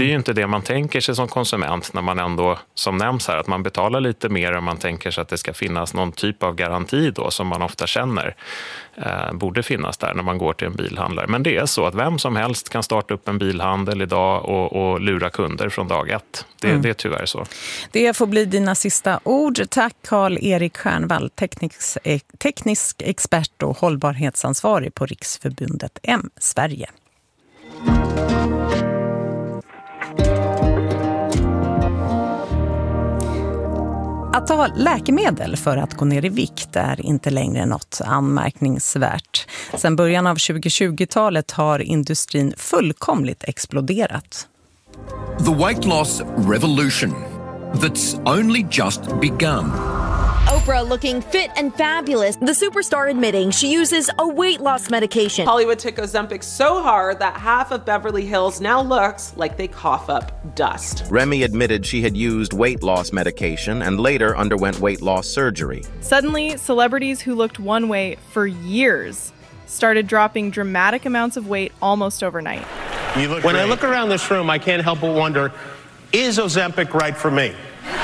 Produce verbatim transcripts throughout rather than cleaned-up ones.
det är ju inte det man tänker sig som konsument när man ändå, som nämns här, att man betalar lite mer än man tänker sig att det ska finnas någon typ av garanti då som man ofta känner eh, borde finnas där när man går till en bilhandlare. Men det är så att vem som helst kan starta upp en bilhandel idag och, och lura kunder från dag ett. Det, mm. det är tyvärr så. Det får bli dina sista ord. Tack Karl-Erik Stjernvall, teknisk, teknisk expert och hållbarhetsansvarig på Riksförbundet M Sverige. Att ta läkemedel för att gå ner i vikt är inte längre något anmärkningsvärt. Sedan början av tjugohundratjugotalet har industrin fullkomligt exploderat. The weight loss revolution that's only just begun. Oprah looking fit and fabulous. The superstar admitting she uses a weight loss medication. Hollywood took Ozempic so hard that half of Beverly Hills now looks like they cough up dust. Remy admitted she had used weight loss medication and later underwent weight loss surgery. Suddenly, celebrities who looked one way for years started dropping dramatic amounts of weight almost overnight. When great. I look around this room, I can't help but wonder, is Ozempic right for me?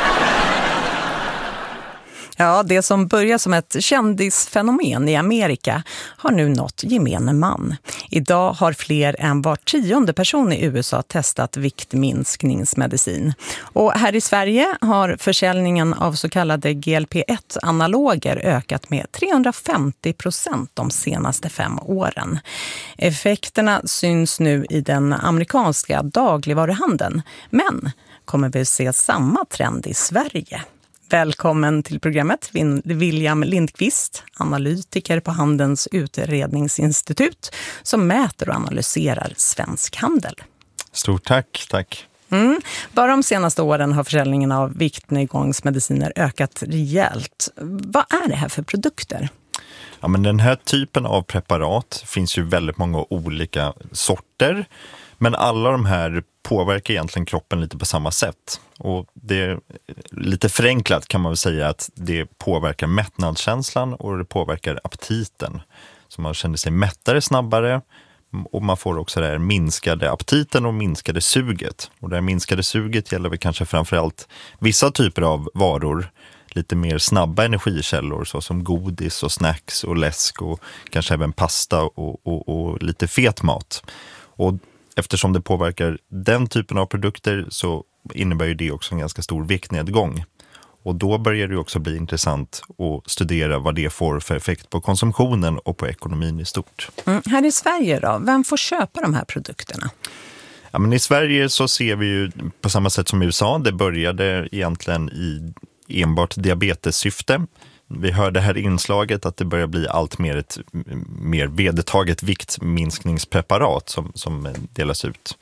Ja, det som börjar som ett kändisfenomen i Amerika har nu nått gemene man. Idag har fler än var tionde person i U S A testat viktminskningsmedicin. Och här i Sverige har försäljningen av så kallade G L P ett-analoger ökat med trehundrafemtio procent de senaste fem åren. Effekterna syns nu i den amerikanska dagligvaruhandeln. Men kommer vi se samma trend i Sverige? Välkommen till programmet, William Lindqvist, analytiker på Handelns utredningsinstitut som mäter och analyserar svensk handel. Stort tack, tack. Mm. Bara de senaste åren har försäljningen av viktnedgångsmediciner ökat rejält. Vad är det här för produkter? Ja, men den här typen av preparat finns ju väldigt många olika sorter. Men alla de här påverkar egentligen kroppen lite på samma sätt. Och det är lite förenklat kan man väl säga att det påverkar mättnadskänslan och det påverkar aptiten. Så man känner sig mättare snabbare och man får också det här minskade aptiten och minskade suget. Och det här minskade suget gäller väl kanske framförallt vissa typer av varor. Lite mer snabba energikällor såsom godis och snacks och läsk och kanske även pasta och, och, och lite fet mat. Och eftersom det påverkar den typen av produkter så innebär ju det också en ganska stor viktnedgång. Och då börjar det också bli intressant att studera vad det får för effekt på konsumtionen och på ekonomin i stort. Mm. Här i Sverige då, vem får köpa de här produkterna? Ja, men i Sverige så ser vi ju på samma sätt som i U S A, det började egentligen i enbart diabetessyfte. Vi hör det här inslaget att det börjar bli allt mer ett mer vedertaget viktminskningspreparat som, som delas ut.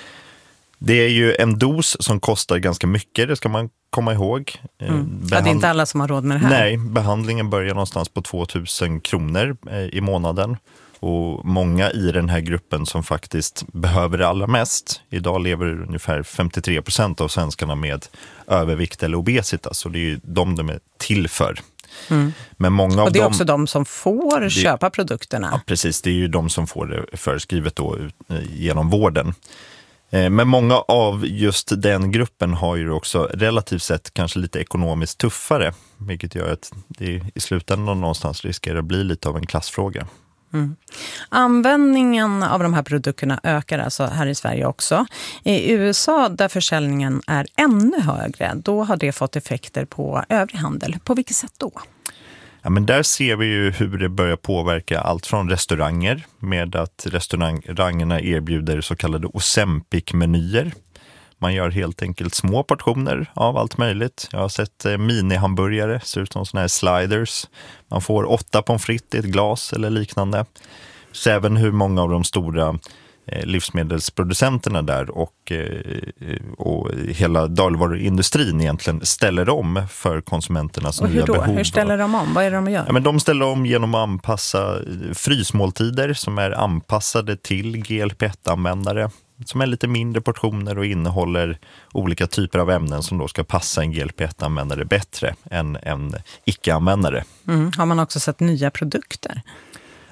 Det är ju en dos som kostar ganska mycket, det ska man komma ihåg. Mm. Behand... Ja, det är inte alla som har råd med det här. Nej, behandlingen börjar någonstans på tvåtusen kronor i månaden. Och många i den här gruppen som faktiskt behöver det allra mest. Idag lever ungefär femtiotre procent av svenskarna med övervikt eller obesitas. Så det är ju de de är till för. Mm. Men många av och det är dem, också de som får det, köpa produkterna. Ja, precis. Det är ju de som får det förskrivet då, genom vården. Men många av just den gruppen har ju också relativt sett kanske lite ekonomiskt tuffare. Vilket gör att det i slutändan någonstans riskerar att bli lite av en klassfråga. Mm. Användningen av de här produkterna ökar alltså här i Sverige också. I U S A där försäljningen är ännu högre, då har det fått effekter på övrig handel. På vilket sätt då? Ja, men där ser vi ju hur det börjar påverka allt från restauranger med att restaurangerna erbjuder så kallade Ozempic-menyer. Man gör helt enkelt små portioner av allt möjligt. Jag har sett eh, mini-hamburgare, ser ut som såna här sliders. Man får åtta pommes frites i ett glas eller liknande. Så även hur många av de stora eh, livsmedelsproducenterna där och, eh, och hela dagligvaruindustrin egentligen ställer om för konsumenternas och nya hur då? behov. Hur ställer de om? Vad är det de gör? Ja, men de ställer om genom att anpassa frysmåltider som är anpassade till G L P ett-användare. Som är lite mindre portioner och innehåller olika typer av ämnen som då ska passa en G L P ett-användare bättre än en icke-användare. Mm. Har man också sett nya produkter?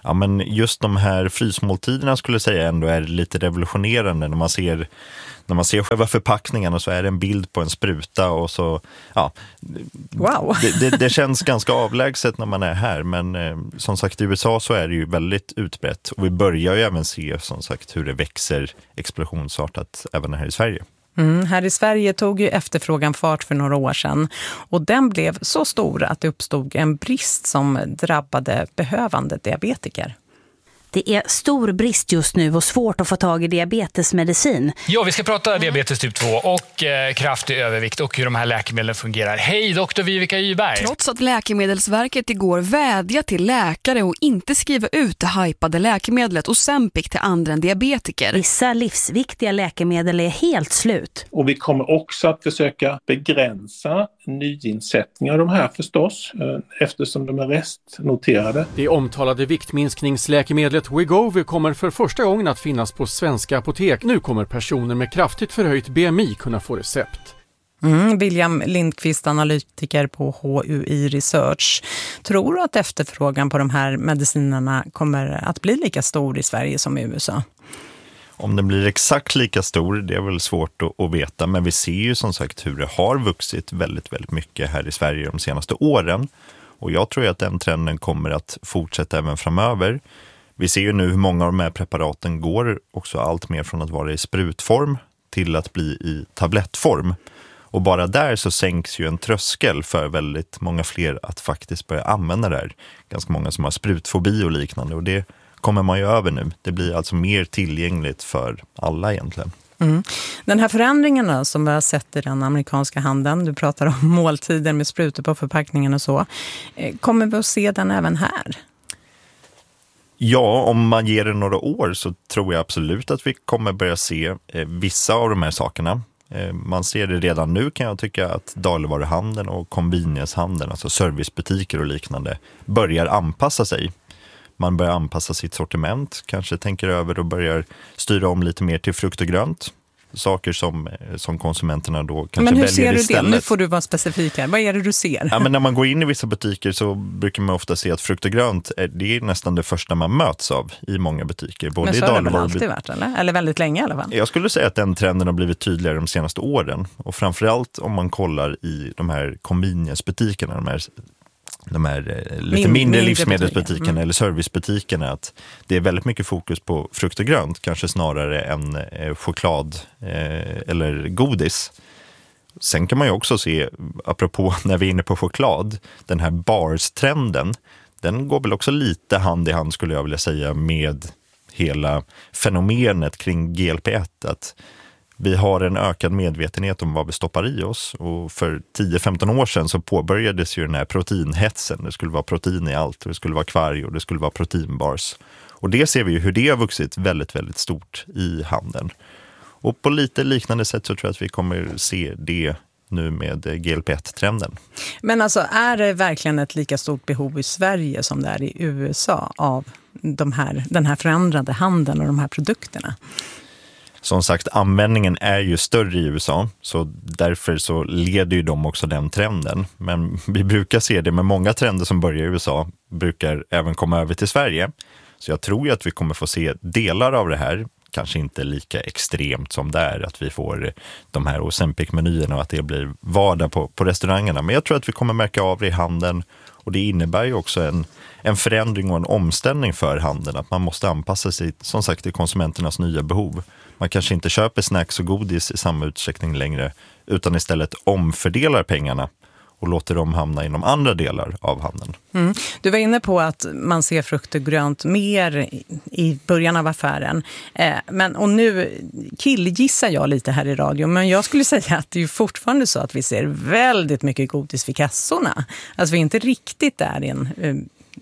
Ja, men just de här frysmåltiderna skulle jag säga ändå är lite revolutionerande när man ser när man ser själva förpackningen och så är det en bild på en spruta och så, ja. Wow. Det, det, det känns ganska avlägset när man är här, men eh, som sagt i U S A så är det ju väldigt utbrett och vi börjar ju även se som sagt hur det växer explosionsartat även här i Sverige. Mm, här i Sverige tog ju efterfrågan fart för några år sedan och den blev så stor att det uppstod en brist som drabbade behövande diabetiker. Det är stor brist just nu och svårt att få tag i diabetesmedicin. Ja, vi ska prata diabetes typ två och eh, kraftig övervikt och hur de här läkemedlen fungerar. Hej, doktor Vivica Yberg. Trots att Läkemedelsverket igår vädjade till läkare och inte skriva ut det hypade läkemedlet Ozempic till andra än diabetiker. Vissa livsviktiga läkemedel är helt slut. Och vi kommer också att försöka begränsa nyinsättningar av de här förstås, eftersom de är restnoterade. Det omtalade viktminskningsläkemedlet Wegovy kommer för första gången att finnas på svenska apotek. Nu kommer personer med kraftigt förhöjt B M I kunna få recept. Mm, William Lindqvist, analytiker på H U I Research. Tror du att efterfrågan på de här medicinerna kommer att bli lika stor i Sverige som i U S A? Om den blir exakt lika stor, det är väl svårt att, att veta. Men vi ser ju som sagt hur det har vuxit väldigt, väldigt mycket här i Sverige de senaste åren. Och jag tror att den trenden kommer att fortsätta även framöver. Vi ser ju nu hur många av de här preparaten går också allt mer från att vara i sprutform till att bli i tablettform. Och bara där så sänks ju en tröskel för väldigt många fler att faktiskt börja använda det här. Ganska många som har sprutfobi och liknande och det kommer man ju över nu. Det blir alltså mer tillgängligt för alla egentligen. Mm. Den här förändringen som vi har sett i den amerikanska handeln, du pratar om måltider med sprutor på förpackningen och så, kommer vi att se den även här? Ja, om man ger det några år så tror jag absolut att vi kommer börja se eh, vissa av de här sakerna. Eh, man ser det redan nu kan jag tycka att dagligvaruhandeln och conveniencehandeln, alltså servicebutiker och liknande, börjar anpassa sig. Man börjar anpassa sitt sortiment, kanske tänker över och börjar styra om lite mer till frukt och grönt. Saker som, som konsumenterna då kanske väljer istället. Men hur ser du det? Nu får du vara specifik här. Vad är det du ser? Ja, men när man går in i vissa butiker så brukar man ofta se att frukt och grönt är, det är nästan det första man möts av i många butiker. Både men så i har det väl alltid varit, eller? Eller väldigt länge i alla fall. Jag skulle säga att den trenden har blivit tydligare de senaste åren. Och framförallt om man kollar i de här convenience-butikerna, de här de här eh, lite Min, mindre livsmedelsbutikerna mm. eller servicebutikerna, att det är väldigt mycket fokus på frukt och grönt, kanske snarare än eh, choklad eh, eller godis. Sen kan man ju också se, apropå när vi är inne på choklad, den här bars-trenden, den går väl också lite hand i hand skulle jag vilja säga med hela fenomenet kring G L P ett, att vi har en ökad medvetenhet om vad vi stoppar i oss och för tio femton år sedan så påbörjades ju den här proteinhetsen. Det skulle vara protein i allt och det skulle vara kvarg och det skulle vara proteinbars. Och det ser vi ju hur det har vuxit väldigt, väldigt stort i handeln. Och på lite liknande sätt så tror jag att vi kommer se det nu med G L P ett-trenden. Men alltså är det verkligen ett lika stort behov i Sverige som det är i U S A av de här, den här förändrade handeln och de här produkterna? Som sagt, användningen är ju större i U S A, så därför så leder ju de också den trenden. Men vi brukar se det med många trender som börjar i U S A, brukar även komma över till Sverige. Så jag tror ju att vi kommer få se delar av det här, kanske inte lika extremt som det är, att vi får de här Ozempic-menyerna och att det blir vardag på, på restaurangerna. Men jag tror att vi kommer märka av det i handeln. Och det innebär ju också en, en förändring och en omställning för handeln. Att man måste anpassa sig, som sagt, till konsumenternas nya behov. Man kanske inte köper snacks och godis i samma utsträckning längre, utan istället omfördelar pengarna och låter dem hamna inom andra delar av handeln. Mm. Du var inne på att man ser frukt och grönt mer i början av affären. Eh, men, och nu killgissar jag lite här i radio, men jag skulle säga att det är fortfarande så att vi ser väldigt mycket godis vid kassorna. Alltså vi är inte riktigt där i en... Eh,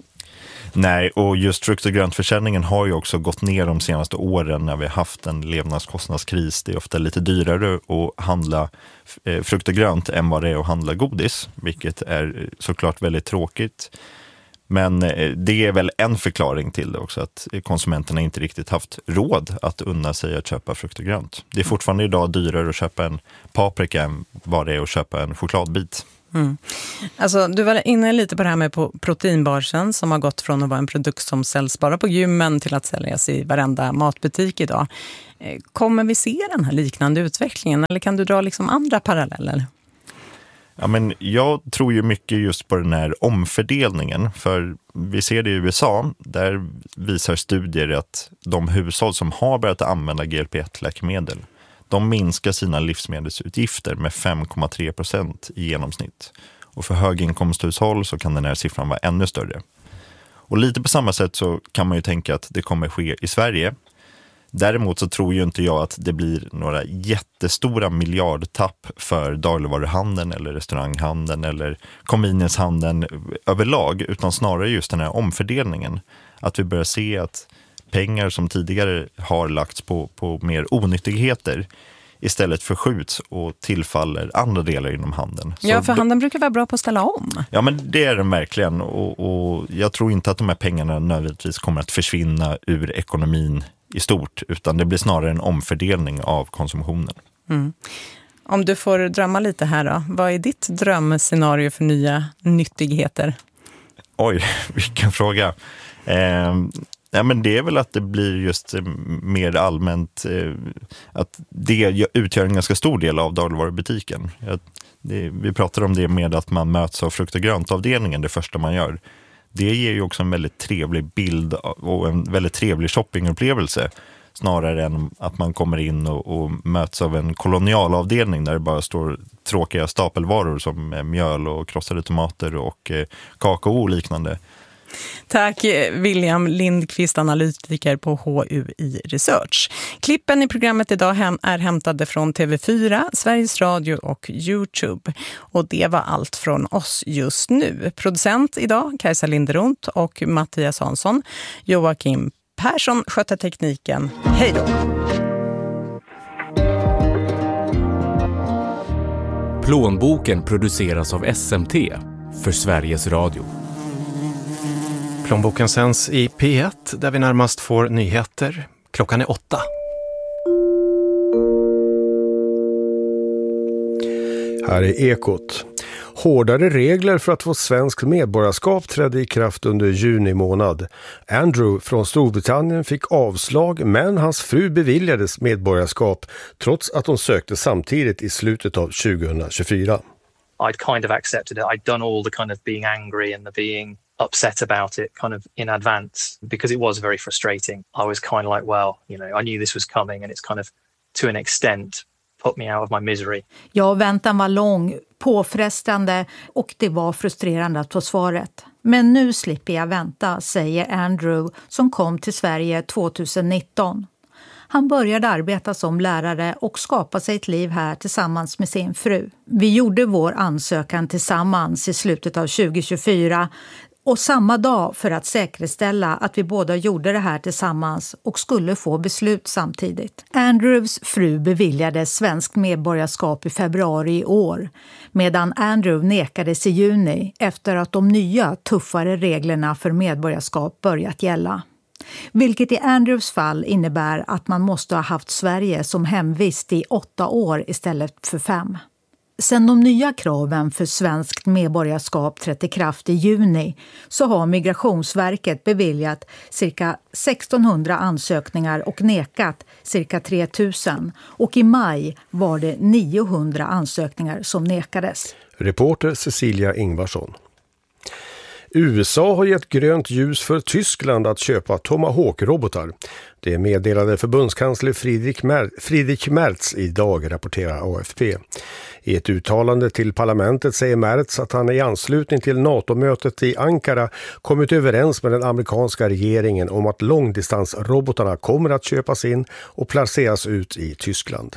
Nej, och just frukt- och gröntförsäljningen har ju också gått ner de senaste åren när vi har haft en levnadskostnadskris. Det är ofta lite dyrare att handla frukt och grönt än vad det är att handla godis, vilket är såklart väldigt tråkigt. Men det är väl en förklaring till det också, att konsumenterna inte riktigt haft råd att unna sig att köpa frukt och grönt. Det är fortfarande idag dyrare att köpa en paprika än vad det är att köpa en chokladbit. Mm. Alltså, du var inne lite på det här med på proteinbarsen som har gått från att vara en produkt som säljs bara på gymmen till att säljas i varenda matbutik idag. Kommer vi se den här liknande utvecklingen eller kan du dra liksom andra paralleller? Ja, men jag tror ju mycket just på den här omfördelningen, för vi ser det i U S A, där visar studier att de hushåll som har börjat använda G L P ett-läkemedel, de minskar sina livsmedelsutgifter med fem komma tre procent i genomsnitt. Och för höginkomsthushåll så kan den här siffran vara ännu större. Och lite på samma sätt så kan man ju tänka att det kommer ske i Sverige. Däremot så tror ju inte jag att det blir några jättestora miljardtapp för dagligvaruhandeln eller restauranghandeln eller conveniencehandeln överlag, utan snarare just den här omfördelningen. Att vi börjar se att pengar som tidigare har lagts på, på mer onyttigheter istället förskjuts och tillfaller andra delar inom handeln. Ja, för handeln brukar vara bra på att ställa om. Ja, men det är den verkligen. Och, och jag tror inte att de här pengarna nödvändigtvis kommer att försvinna ur ekonomin i stort, utan det blir snarare en omfördelning av konsumtionen. Mm. Om du får drömma lite här då, vad är ditt drömscenario för nya nyttigheter? Oj, vilken fråga. Eh, ja, men det är väl att det blir just mer allmänt eh, att det utgör en ganska stor del av dagligvarubutiken. Jag, det, vi pratar om det med att man möts av frukt- och gröntavdelningen det första man gör. Det ger ju också en väldigt trevlig bild och en väldigt trevlig shoppingupplevelse snarare än att man kommer in och, och möts av en kolonialavdelning där det bara står tråkiga stapelvaror som mjöl och krossade tomater och eh, kakao och liknande. Tack William Lindqvist, analytiker på H U I Research. Klippen i programmet idag hem- är hämtade från T V fyra, Sveriges Radio och YouTube. Och det var allt från oss just nu. Producent idag, Kajsa Linderoth och Mattias Hansson. Joakim Persson skötte tekniken. Hej då! Plånboken produceras av S M T för Sveriges Radio. Plånboken sänds i P ett där vi närmast får nyheter. Klockan är åtta. Här är Ekot. Hårdare regler för att få svenskt medborgarskap trädde i kraft under juni månad. Andrew från Storbritannien fick avslag, men hans fru beviljades medborgarskap trots att de sökte samtidigt i slutet av tjugohundratjugofyra. I'd kind of accepted it. I'd done all the kind of being angry and the being upset about it kind of in advance because it was very frustrating. I was kind of like, well, you know, I knew this was coming and it's kind of to an extent put me out of my misery. Ja, väntan var lång, påfrestande och det var frustrerande att få svaret. Men nu slipper jag vänta, säger Andrew som kom till Sverige tjugonitton. Han började arbeta som lärare och skapa sig ett liv här tillsammans med sin fru. Vi gjorde vår ansökan tillsammans i slutet av tjugohundratjugofyra och samma dag för att säkerställa att vi båda gjorde det här tillsammans och skulle få beslut samtidigt. Andrews fru beviljades svenskt medborgarskap i februari i år, medan Andrew nekades i juni efter att de nya tuffare reglerna för medborgarskap börjat gälla. Vilket i Andrews fall innebär att man måste ha haft Sverige som hemvist i åtta år istället för fem. Sen de nya kraven för svenskt medborgarskap trädde i kraft i juni så har Migrationsverket beviljat cirka sextonhundra ansökningar och nekat cirka tre tusen. Och i maj var det niohundra ansökningar som nekades. Reporter Cecilia Ingvarsson. U S A har gett grönt ljus för Tyskland att köpa Tomahawk-robotar. Det meddelade förbundskansler Friedrich, Mer- Friedrich Merz idag, rapporterar A F P. I ett uttalande till parlamentet säger Merz att han i anslutning till NATO-mötet i Ankara kommit överens med den amerikanska regeringen om att långdistansrobotarna kommer att köpas in och placeras ut i Tyskland.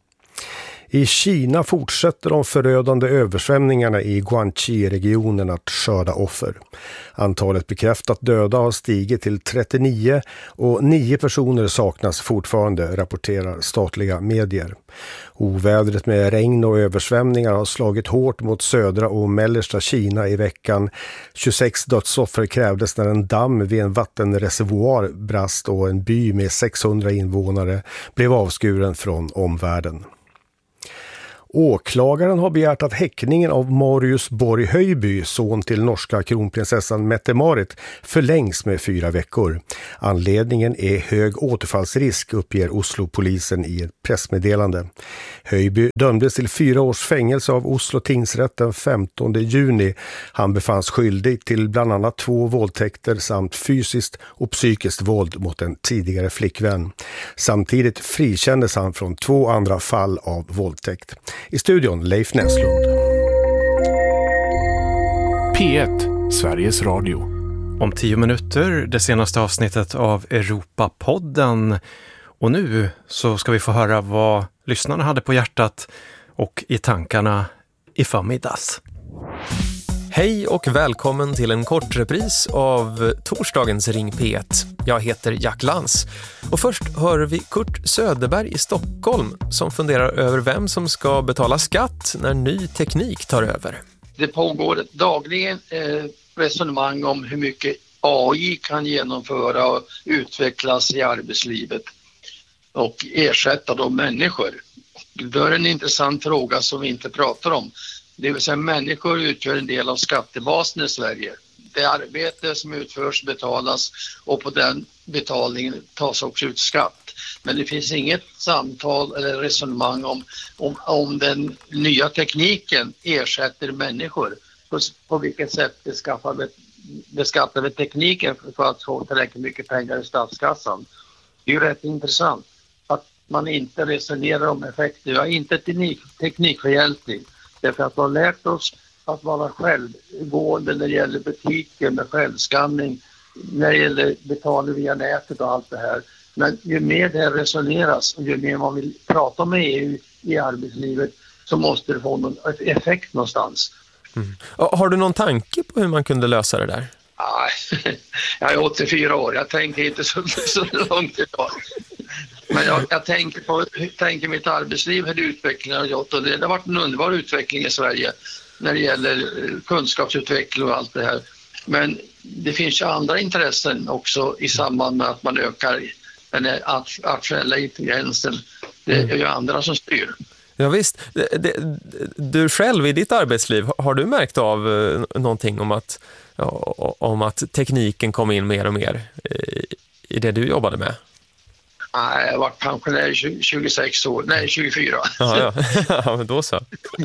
I Kina fortsätter de förödande översvämningarna i Guangxi-regionen att skörda offer. Antalet bekräftat döda har stigit till trettionio och nio personer saknas fortfarande, rapporterar statliga medier. Ovädret med regn och översvämningar har slagit hårt mot södra och mellersta Kina i veckan. tjugosex dödsoffer krävdes när en damm vid en vattenreservoar brast och en by med sexhundra invånare blev avskuren från omvärlden. Åklagaren har begärt att häktningen av Marius Borg Höjby, son till norska kronprinsessan Mette-Marit, förlängs med fyra veckor. Anledningen är hög återfallsrisk, uppger Oslo-polisen i ett pressmeddelande. Höjby dömdes till fyra års fängelse av Oslo tingsrätt den femtonde juni. Han befanns skyldig till bland annat två våldtäkter samt fysiskt och psykiskt våld mot en tidigare flickvän. Samtidigt frikändes han från två andra fall av våldtäkt. I studion Leif Näslund. P ett, Sveriges Radio. Om tio minuter, det senaste avsnittet av Europapodden. Och nu så ska vi få höra vad lyssnarna hade på hjärtat och i tankarna i förmiddags. Hej och välkommen till en kort repris av torsdagens Ring P ett. Jag heter Jack Lans. Och först hör vi Kurt Söderberg i Stockholm som funderar över vem som ska betala skatt när ny teknik tar över. Det pågår dagligen eh, resonemang om hur mycket A I kan genomföra och utvecklas i arbetslivet och ersätta de människor. Det är en intressant fråga som vi inte pratar om. Det vill säga människor utgör en del av skattebasen i Sverige. Det arbete som utförs betalas och på den betalningen tas också ut skatt. Men det finns inget samtal eller resonemang om, om, om den nya tekniken ersätter människor. På, på vilket sätt beskattar vi, beskattar vi tekniken för att få tillräckligt mycket pengar i statskassan. Det är ju rätt intressant att man inte resonerar om effekter. Jag är inte teknik, teknikförhjälplig. Därför att vi har lärt oss att vara självgående när det gäller butiker med självskanning, när det gäller betalning via nätet och allt det här. Men ju mer det resoneras och ju mer man vill prata med E U i arbetslivet så måste det få någon effekt någonstans. Mm. Har du någon tanke på hur man kunde lösa det där? Nej, jag är åttiofyra år, jag tänker inte så, så långt idag. Men jag, jag tänker på tänker mitt arbetsliv, hur det utvecklingen har gjort, och det, det har varit en underbar utveckling i Sverige när det gäller kunskapsutveckling och allt det här. Men det finns ju andra intressen också i samband med att man ökar den artificiella intelligensen. Det är ju andra som styr. Ja visst, det, det, du själv i ditt arbetsliv, har du märkt av eh, någonting om att, ja, om att tekniken kom in mer och mer i, i det du jobbade med? Nej, jag har varit pensionär i tjugosex år, nej tjugofyra. Ja, ja. Ja men då så.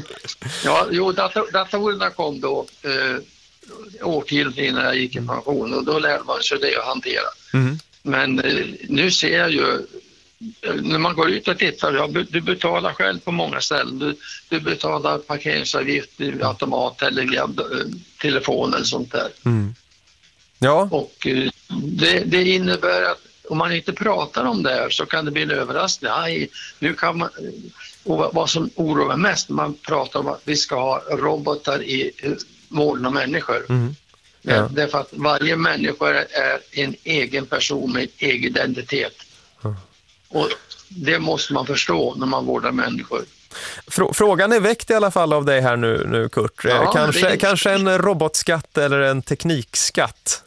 Ja, jo, dator, datorerna kom då eh, årtiondet innan jag gick i pension och då lärde man sig det att hantera. Mm. Men eh, nu ser jag ju, när man går ut och tittar, ja, du betalar själv på många ställen. Du, du betalar parkeringsavgift i automat eller via eh, telefon eller sånt där. Mm. Ja. Och eh, det, det innebär att om man inte pratar om det här så kan det bli en överraskning. Aj, nu kan man, och vad som oroar mest, man pratar om att vi ska ha robotar i molna människor. Mm. Ja. Det är för att varje människa är en egen person med egen identitet. Mm. Och det måste man förstå när man vårdar människor. Frågan är väckt i alla fall av dig här nu, nu Kurt. Ja, kanske, det... kanske en robotskatt eller en teknikskatt?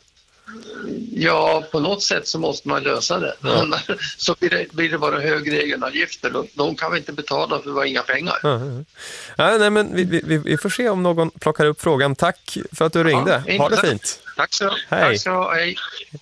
Ja, på något sätt så måste man lösa det. Ja. Så blir det, blir det bara högre egenavgifter. De kan vi inte betala för vi har inga pengar. Ja, ja. Ja, nej, men vi, vi, vi får se om någon plockar upp frågan. Tack för att du ringde. Ja, ha det fint. Tack så. Hej. Tack så. Hej.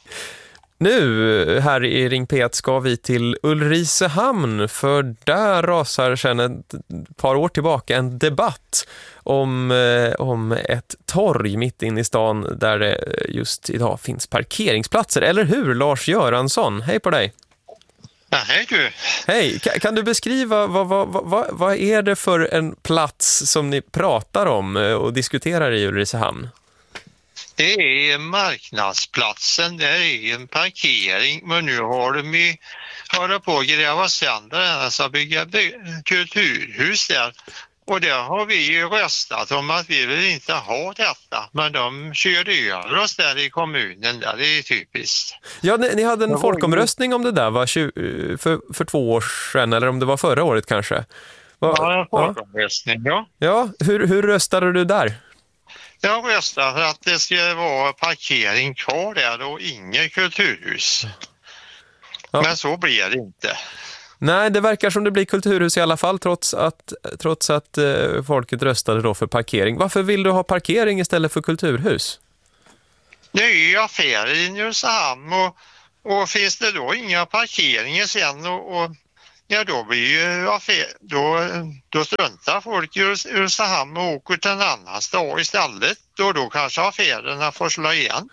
Nu här i Ring P ett ska vi till Ulricehamn, för där rasar sedan ett par år tillbaka en debatt om, eh, om ett torg mitt in i stan där det just idag finns parkeringsplatser. Eller hur, Lars Göransson? Hej på dig! Ja, hej du! Hej, kan, kan du beskriva vad, vad, vad, vad är det för en plats som ni pratar om och diskuterar i Ulricehamn? Det är marknadsplatsen, det är en parkering, men nu har de ju hållit på att gräva sönder den, alltså bygga by- kulturhus där. Och där har vi ju röstat om att vi vill inte ha detta, men de körde över oss där i kommunen, där det är typiskt. Ja, ni, ni hade en folkomröstning om det där va? för, för två år sedan, eller om det var förra året kanske? Va? Ja, en folkomröstning, ja. Ja, hur, hur röstade du där? Jag röstar för att det ska vara parkering kvar där och inget kulturhus. Ja. Men så blir det inte. Nej, det verkar som det blir kulturhus i alla fall trots att, trots att eh, folket röstade då för parkering. Varför vill du ha parkering istället för kulturhus? Det är ju affärer i Nynäshamn och, och finns det då inga parkeringar sen och, och ja, då blir ju affär, då, då struntar folk i Ulricehamn och åker till en annan stad istället. Och då kanske affärerna får slå igen.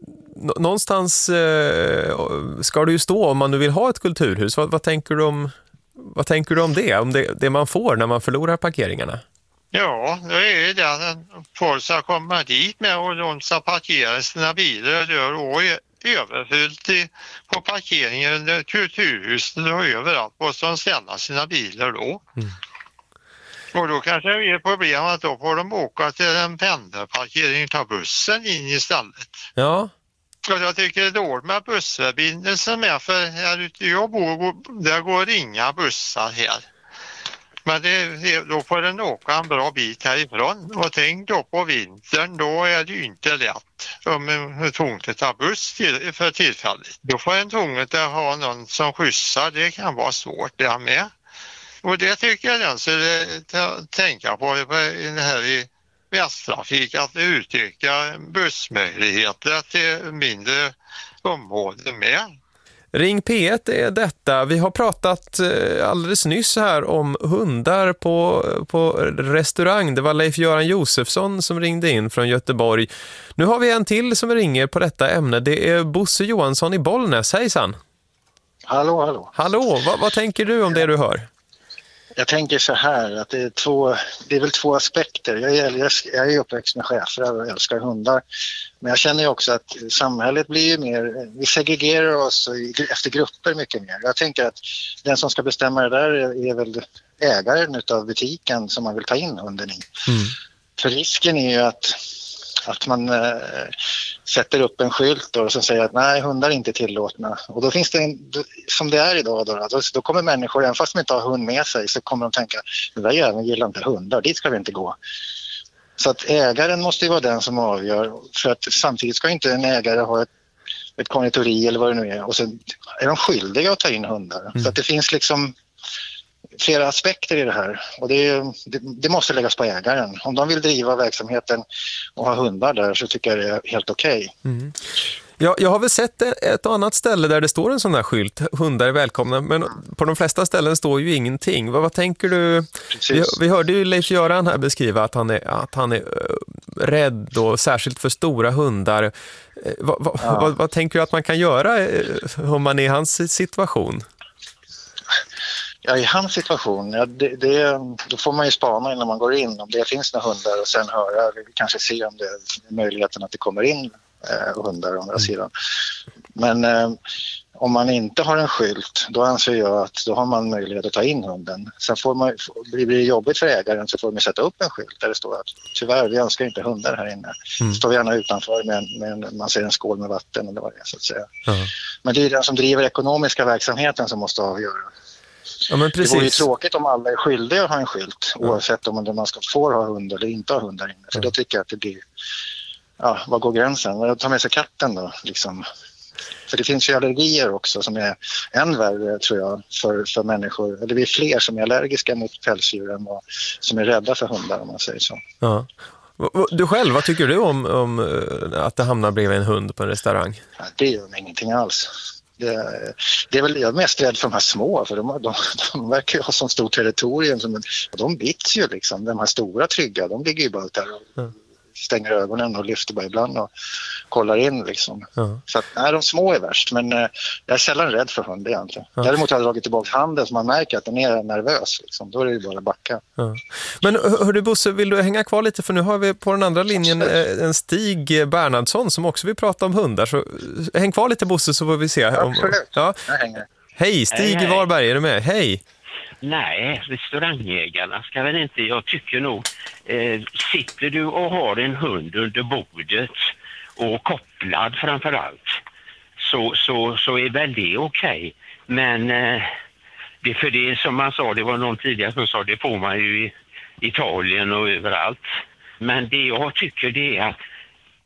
Någonstans eh, ska det ju stå om man nu vill ha ett kulturhus. Vad, vad, tänker du om, vad tänker du om det? Om det, det man får när man förlorar parkeringarna? Ja, det är det. Folk ska komma dit med och de ska parkera sina bilar. Det är då överfyllt i, på parkeringen, kulturhuset och överallt. Och så ställa sina bilar då. Mm. Och då kanske det är problem att då får de åka till en pendelparkering och ta bussen in istället. Ja. Och jag tycker det är dåligt med bussförbindelsen med, för här ute jag bor, där går inga bussar här. Men det, då får den åka en bra bit härifrån. Och tänk då på vintern, då är det ju inte lätt om en tvunget att ta buss till, för tillfället. Då får en tvunget att ha någon som skjutsar, det kan vara svårt det med. Och det tycker jag den skulle tänka på här i Västtrafik, att utöka bussmöjligheter till mindre områden med. Ring P ett är detta. Vi har pratat alldeles nyss här om hundar på, på restaurang. Det var Leif-Göran Josefsson som ringde in från Göteborg. Nu har vi en till som ringer på detta ämne. Det är Bosse Johansson i Bollnäs. Hejsan! Hallå, hallå. Hallå, vad, vad tänker du om det du hör? Jag tänker så här att det är, två, det är väl två aspekter. Jag är, jag är uppväxt med chefer och älskar hundar. Men jag känner ju också att samhället blir ju mer, vi segregerar oss efter grupper mycket mer. Jag tänker att den som ska bestämma det där är väl ägaren av butiken som man vill ta in hunden i. Mm. För risken är ju att, att man äh, sätter upp en skylt och som säger att nej, hundar är inte tillåtna. Och då finns det, en, som det är idag, då, då, då kommer människor, även fast de inte har hund med sig, så kommer de tänka, den där jäveln gillar inte hundar, dit ska vi inte gå. Så att ägaren måste ju vara den som avgör, för att samtidigt ska inte en ägare ha ett, ett konditori eller vad det nu är, och så är de skyldiga att ta in hundar. Mm. Så att det finns liksom flera aspekter i det här, och det, det, det måste läggas på ägaren. Om de vill driva verksamheten och ha hundar där, så tycker jag det är helt okej. Okay. Mm. Ja, jag har väl sett ett annat ställe där det står en sån här skylt, hundar är välkomna, men på de flesta ställen står ju ingenting. Vad, vad tänker du? Vi, vi hörde ju Leif-Göran här beskriva att han är, att han är rädd och särskilt för stora hundar. Vad, vad, ja. vad, vad tänker du att man kan göra om man är i hans situation? Ja, i hans situation, ja, det, det, då får man ju spana innan man går in om det finns några hundar och sen höra, kanske se om det är möjligheten att det kommer in eh, hundar å andra sidan. Men eh, om man inte har en skylt, då anser jag att då har man möjlighet att ta in hunden. Sen får man, blir det jobbigt för ägaren, så får man sätta upp en skylt där det står att tyvärr, vi önskar inte hundar här inne. Mm. Står gärna utanför med, med man ser en skål med vatten eller vad det är, så att säga. Mm. Men det är den som driver ekonomiska verksamheten som måste avgöra. Ja, men precis. Det vore ju tråkigt om alla är skyldiga att ha en skylt, ja. Oavsett om man ska få ha hund eller inte ha hundar inne. För ja. Då tycker jag att det blir, ja, vad går gränsen? Jag tar med sig katten då, liksom. För det finns ju allergier också som är än värre, tror jag, för, för människor. Eller det är fler som är allergiska mot pälsdjur än vad, som är rädda för hundar, om man säger så. Ja. Du själv, vad tycker du om, om att det hamnar bredvid en hund på en restaurang? Ja, det gör mig ingenting alls. Det, det är väl jag är mest rädd för de här små, för de, de, de verkar ju ha så stort territorium som, och de bits ju liksom. De här stora trygga, de ligger ju bara där och mm. stänger ögonen och lyfter bara ibland och kollar in liksom. Mm. Så att, nej, de små är värst, men eh, jag är sällan rädd för hund egentligen. Mm. Däremot har jag dragit tillbaka handen så man märker att den är nervös liksom. Då är det ju bara backa. Mm. Men hör du Bosse, vill du hänga kvar lite, för nu har vi på den andra linjen eh, en Stig Bernhardsson som också vill prata om hundar, så häng kvar lite Bosse så får vi se. Om, absolut, ja. Jag hänger. Hej, Stig hej, hej. Varberg, är du med? Hej! Nej, restaurangägarna ska väl inte, jag tycker nog, eh, sitter du och har en hund under bordet och kopplad framförallt, så, så, så är väl det okej. Okay. Men eh, det för det som man sa, det var någon tidigare som sa, det får man ju i Italien och överallt. Men det jag tycker det är att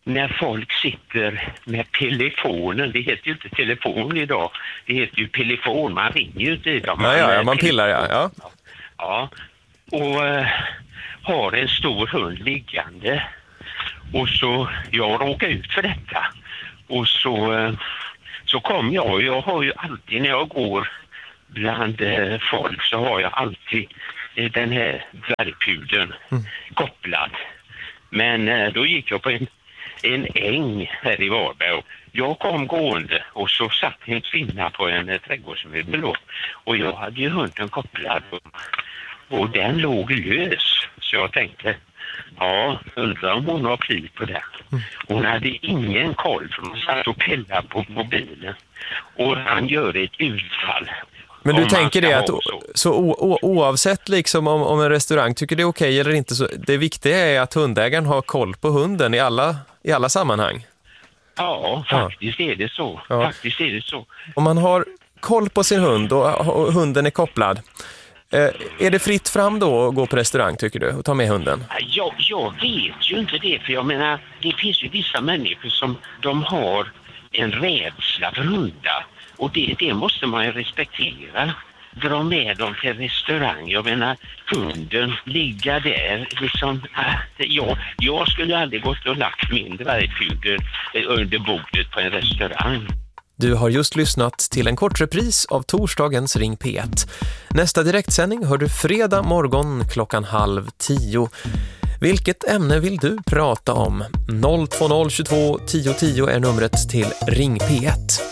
när folk sitter med telefonen, det heter ju inte telefon idag, det heter ju telefon, man ringer ju inte i dem. Ja, ja, ja, man pillar, ja. Ja, ja. Och äh, har en stor hund liggande. Och så, jag råkar ut för detta. Och så, äh, så kom jag, jag har ju alltid när jag går bland äh, folk så har jag alltid äh, den här dvärgpudeln mm. kopplad. Men äh, då gick jag på en en äng här i Varberg. Jag kom gående och så satt en kvinna på en eh, trädgårdsmöbel då. Och jag hade ju hunden kopplad och den låg lös. Så jag tänkte, ja, undrar om hon har pli på den. Hon hade ingen koll för hon satt och pillade på mobilen. Och han gör ett utfall. Men du tänker det att så, så o, o, oavsett liksom om, om en restaurang tycker det är okej eller inte, så det viktiga är att hundägaren har koll på hunden i alla, i alla sammanhang. Ja, faktiskt ja. är det så. Ja. Faktiskt är det så. Om man har koll på sin hund och, och hunden är kopplad, eh, är det fritt fram då att gå på restaurang tycker du och ta med hunden? Jag, jag vet ju inte det, för jag menar det finns ju vissa människor som de har en rädsla för hundar. Och det, det måste man ju respektera. Dra med dem till restaurang. Jag menar, hunden ligga där. Liksom, äh, jag, jag skulle aldrig gått och lagt min dvärgpudel under bordet på en restaurang. Du har just lyssnat till en kort repris av torsdagens Ring P ett. Nästa direktsändning hör du fredag morgon klockan halv tio. Vilket ämne vill du prata om? noll två noll tjugotvå tio tio är numret till Ring P ett.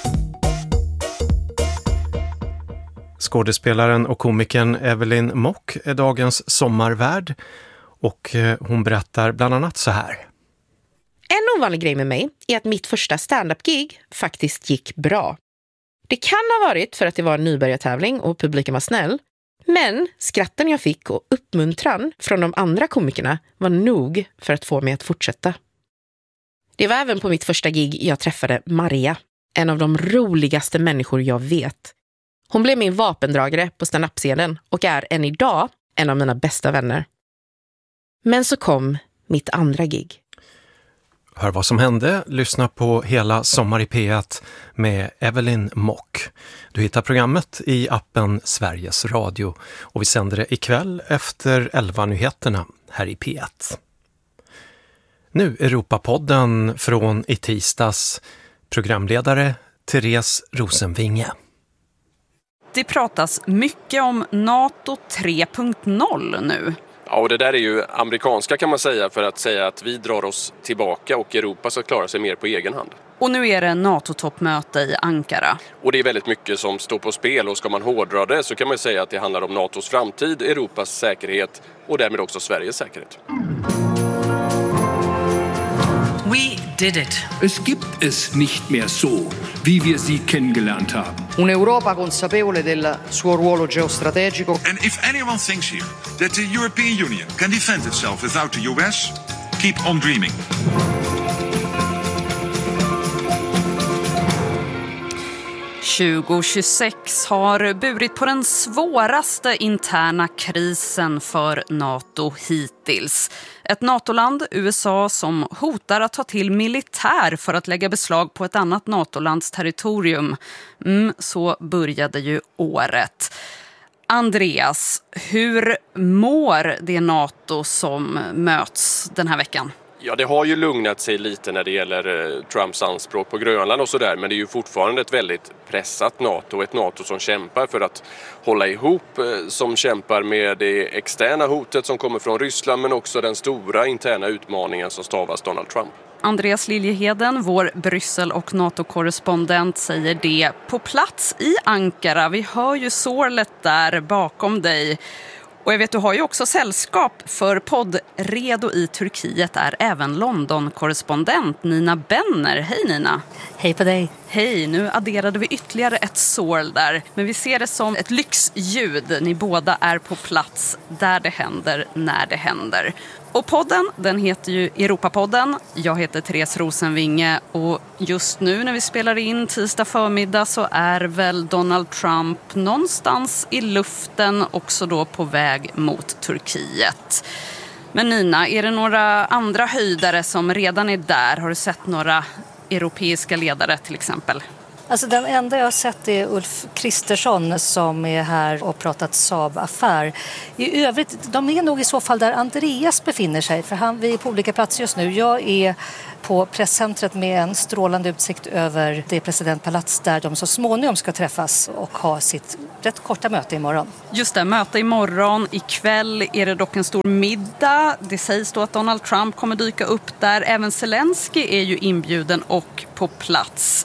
Skådespelaren och komikern Evelyn Mock är dagens sommarvärd och hon berättar bland annat så här. En ovanlig grej med mig är att mitt första stand-up-gig faktiskt gick bra. Det kan ha varit för att det var en nybörjartävling och publiken var snäll, men skratten jag fick och uppmuntran från de andra komikerna var nog för att få mig att fortsätta. Det var även på mitt första gig jag träffade Maria, en av de roligaste människor jag vet. Hon blev min vapendragare på stand-up-scenen och är än idag en av mina bästa vänner. Men så kom mitt andra gig. Hör vad som hände, lyssna på hela Sommar i P ett med Evelyn Mock. Du hittar programmet i appen Sveriges Radio och vi sänder det ikväll efter elva-nyheterna här i P ett. Nu Europapodden från i tisdags, programledare Therese Rosenvinge. Det pratas mycket om NATO tre punkt noll nu. Ja, och det där är ju amerikanska kan man säga för att säga att vi drar oss tillbaka och Europa ska klara sig mer på egen hand. Och nu är det NATO-toppmöte i Ankara. Och det är väldigt mycket som står på spel och ska man hårdra det så kan man säga att det handlar om NATOs framtid, Europas säkerhet och därmed också Sveriges säkerhet. We did it. Es gibt es nicht mehr so, wie wir sie kennengelernt haben. Un'Europa consapevole del suo ruolo geostrategico. And if anyone thinks here that the European Union can defend itself without the U S, keep on dreaming. tjugo tjugosex har burit på den svåraste interna krisen för NATO hittills. Ett NATO-land, U S A, som hotar att ta till militär för att lägga beslag på ett annat NATO-lands territorium. Mm, så började ju året. Andreas, hur mår det NATO som möts den här veckan? Ja, det har ju lugnat sig lite när det gäller eh, Trumps anspråk på Grönland och sådär. Men det är ju fortfarande ett väldigt pressat NATO. Ett NATO som kämpar för att hålla ihop. Eh, som kämpar med det externa hotet som kommer från Ryssland. Men också den stora interna utmaningen som stavas Donald Trump. Andreas Liljeheden, vår Bryssel- och NATO-korrespondent, säger det på plats i Ankara. Vi hör ju sorlet där bakom dig. Och jag vet, du har ju också sällskap för poddredo i Turkiet är även London-korrespondent Nina Benner. Hej Nina! Hej på dig! Hej, nu adderade vi ytterligare ett sorl där. Men vi ser det som ett lyxljud. Ni båda är på plats där det händer, när det händer. Och podden, den heter ju Europapodden. Jag heter Therese Rosenvinge och just nu när vi spelar in tisdag förmiddag så är väl Donald Trump någonstans i luften också då på väg mot Turkiet. Men Nina, är det några andra höjdare som redan är där? Har du sett några europeiska ledare till exempel? Alltså den enda jag har sett är Ulf Kristersson som är här och pratat Saab-affär. I övrigt, de är nog i så fall där Andreas befinner sig, för han, vi är på olika platser just nu. Jag är på presscentret med en strålande utsikt över det presidentpalats där de så småningom ska träffas och ha sitt rätt korta möte imorgon. Just det, möte imorgon. Ikväll är det dock en stor middag. Det sägs då att Donald Trump kommer dyka upp där. Även Zelensky är ju inbjuden och på plats.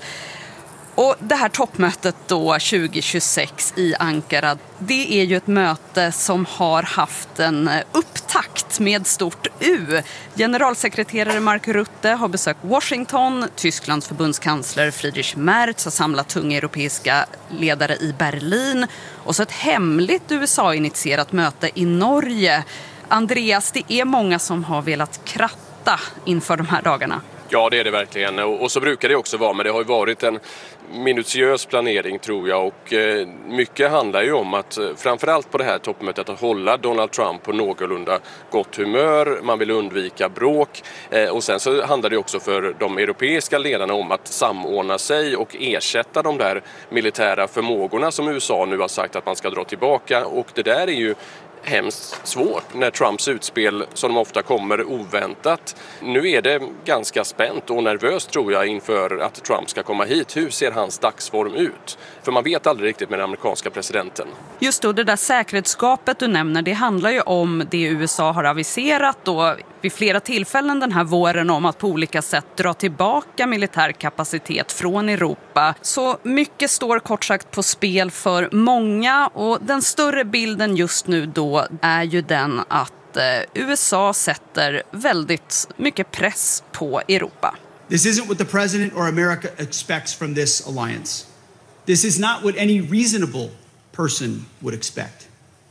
Och det här toppmötet då tjugo tjugosex i Ankara, det är ju ett möte som har haft en upptakt med stort U. Generalsekreterare Mark Rutte har besökt Washington, Tysklands förbundskansler Friedrich Merz har samlat tunga europeiska ledare i Berlin och så ett hemligt U S A-initierat möte i Norge. Andreas, det är många som har velat kratta inför de här dagarna. Ja, det är det verkligen. Och så brukar det också vara, men det har ju varit en minutiös planering tror jag, och mycket handlar ju om att framförallt på det här toppmötet att hålla Donald Trump på någorlunda gott humör, man vill undvika bråk och sen så handlar det också för de europeiska ledarna om att samordna sig och ersätta de där militära förmågorna som U S A nu har sagt att man ska dra tillbaka, och det där är ju hemskt svårt när Trumps utspel som de ofta kommer oväntat. Nu är det ganska spänt och nervöst tror jag inför att Trump ska komma hit. Hur ser hans dagsform ut? För man vet aldrig riktigt med den amerikanska presidenten. Just då, det där säkerhetsskapet du nämner, det handlar ju om det U S A har aviserat då vid flera tillfällen den här våren om att på olika sätt dra tillbaka militär kapacitet från Europa. Så mycket står kort sagt på spel för många, och den större bilden just nu då är ju den att U S A sätter väldigt mycket press på Europa. This isn't what the president or America expects from this alliance. This is not what any reasonable person would expect.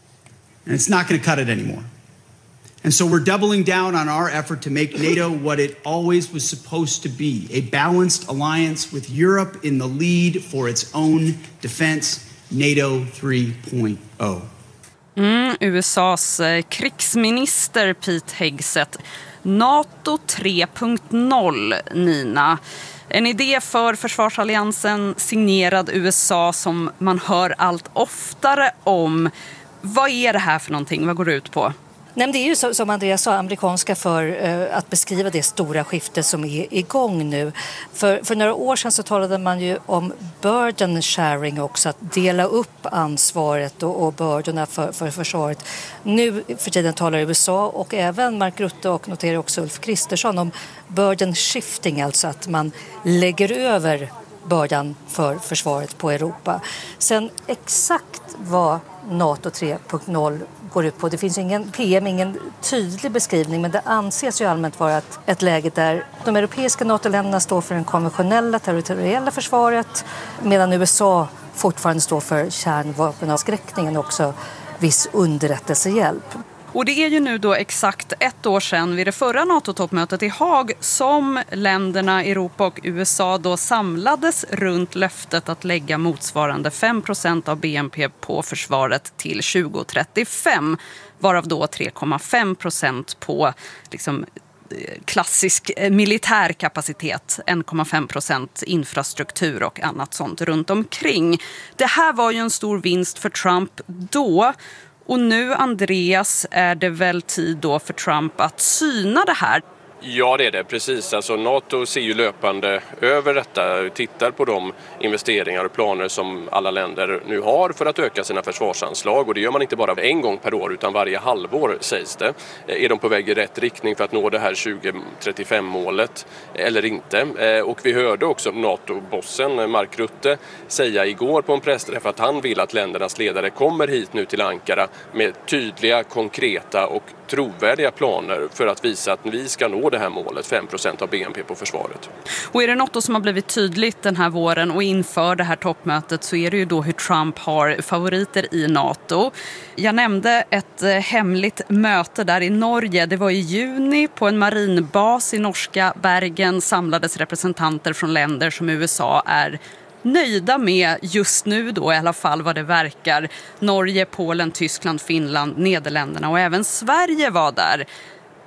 And it's not going to cut it anymore. And so we're doubling down on our effort to make NATO what it always was supposed to be, a balanced alliance with Europe in the lead for its own defense, NATO three point oh. Mm, U S A:s krigsminister Pete Hegseth. NATO tre punkt noll, Nina. En idé för försvarsalliansen signerad U S A som man hör allt oftare om. Vad är det här för någonting? Vad går det ut på? Nej, men det är ju så, som Andreas sa, amerikanska för eh, att beskriva det stora skifte som är igång nu. För, för några år sedan så talade man ju om burden sharing också, att dela upp ansvaret och, och bördorna för, för försvaret. Nu för tiden talar U S A och även Mark Rutte och noterar också Ulf Kristersson om burden shifting, alltså att man lägger över bördan för försvaret på Europa. Sen exakt vad NATO tre punkt noll går ut på, det finns ingen P M, ingen tydlig beskrivning, men det anses ju allmänt vara ett, ett läge där de europeiska NATO-länderna står för den konventionella territoriella försvaret, medan U S A fortfarande står för kärnvapenavskräckningen och också viss underrättelsehjälp. Och det är ju nu då exakt ett år sedan vid det förra NATO-toppmötet i Haag som länderna Europa och U S A då samlades runt löftet att lägga motsvarande fem procent av B N P på försvaret till tjugo trettiofem, varav då tre komma fem procent på liksom klassisk militärkapacitet, en komma fem procent infrastruktur och annat sånt runt omkring. Det här var ju en stor vinst för Trump då. Och nu, Andreas, är det väl tid då för Trump att syna det här? Ja, det är det. Precis. Alltså, NATO ser ju löpande över detta, tittar på de investeringar och planer som alla länder nu har för att öka sina försvarsanslag. Och det gör man inte bara en gång per år utan varje halvår, sägs det. Är de på väg i rätt riktning för att nå det här tjugo trettiofem-målet eller inte? Och vi hörde också NATO-bossen Mark Rutte säga igår på en pressträff att han vill att ländernas ledare kommer hit nu till Ankara med tydliga, konkreta och trovärdiga planer för att visa att vi ska nå det här målet, fem procent av B N P på försvaret. Och är det något som har blivit tydligt den här våren och inför det här toppmötet så är det ju då hur Trump har favoriter i NATO. Jag nämnde ett hemligt möte där i Norge. Det var i juni på en marinbas i norska Bergen samlades representanter från länder som U S A är nöjda med just nu då i alla fall vad det verkar. Norge, Polen, Tyskland, Finland, Nederländerna och även Sverige var där.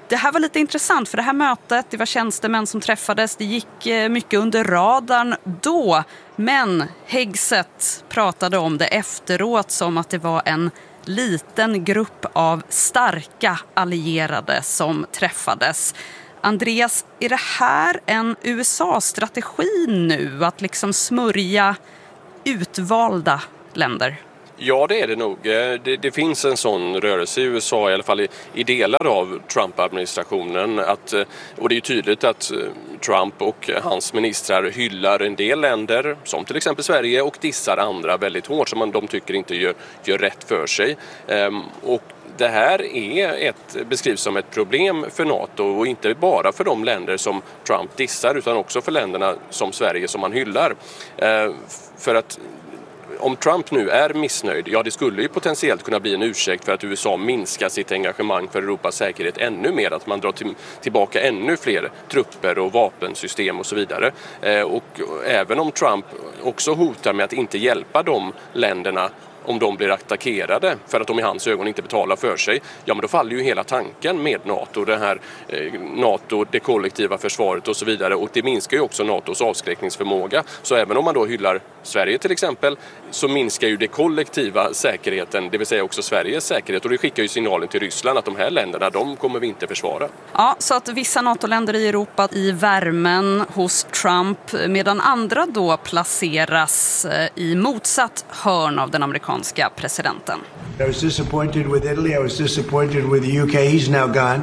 Det här var lite intressant för det här mötet, det var tjänstemän som träffades, det gick mycket under radarn då. Men Hegseth pratade om det efteråt som att det var en liten grupp av starka allierade som träffades. Andreas, är det här en U S A-strategi nu att liksom smörja utvalda länder? Ja, det är det nog. Det, det finns en sån rörelse i U S A, i alla fall i, i delar av Trump-administrationen. Att, och det är ju tydligt att Trump och hans ministrar hyllar en del länder, som till exempel Sverige, och dissar andra väldigt hårt som de tycker inte gör, gör rätt för sig. Ehm, och det här är ett, beskrivs som ett problem för NATO, och inte bara för de länder som Trump dissar utan också för länderna som Sverige som han hyllar. Ehm, för att om Trump nu är missnöjd, ja det skulle ju potentiellt kunna bli en ursäkt för att U S A minskar sitt engagemang för Europas säkerhet ännu mer, att man drar till, tillbaka ännu fler trupper och vapensystem och så vidare. Eh, och även om Trump också hotar med att inte hjälpa de länderna om de blir attackerade för att de i hans ögon inte betalar för sig, ja men då faller ju hela tanken med NATO, det här eh, NATO, det kollektiva försvaret och så vidare, och det minskar ju också NATOs avskräckningsförmåga. Så även om man då hyllar Sverige till exempel, så minskar ju det kollektiva säkerheten, det vill säga också Sveriges säkerhet, och det skickar ju signalen till Ryssland att de här länderna, de kommer vi inte försvara. Ja, så att vissa NATO-länder i Europa i värmen hos Trump, medan andra då placeras i motsatt hörn av den amerikanska presidenten. I was disappointed with Italy. I was disappointed with the U K. He's now gone.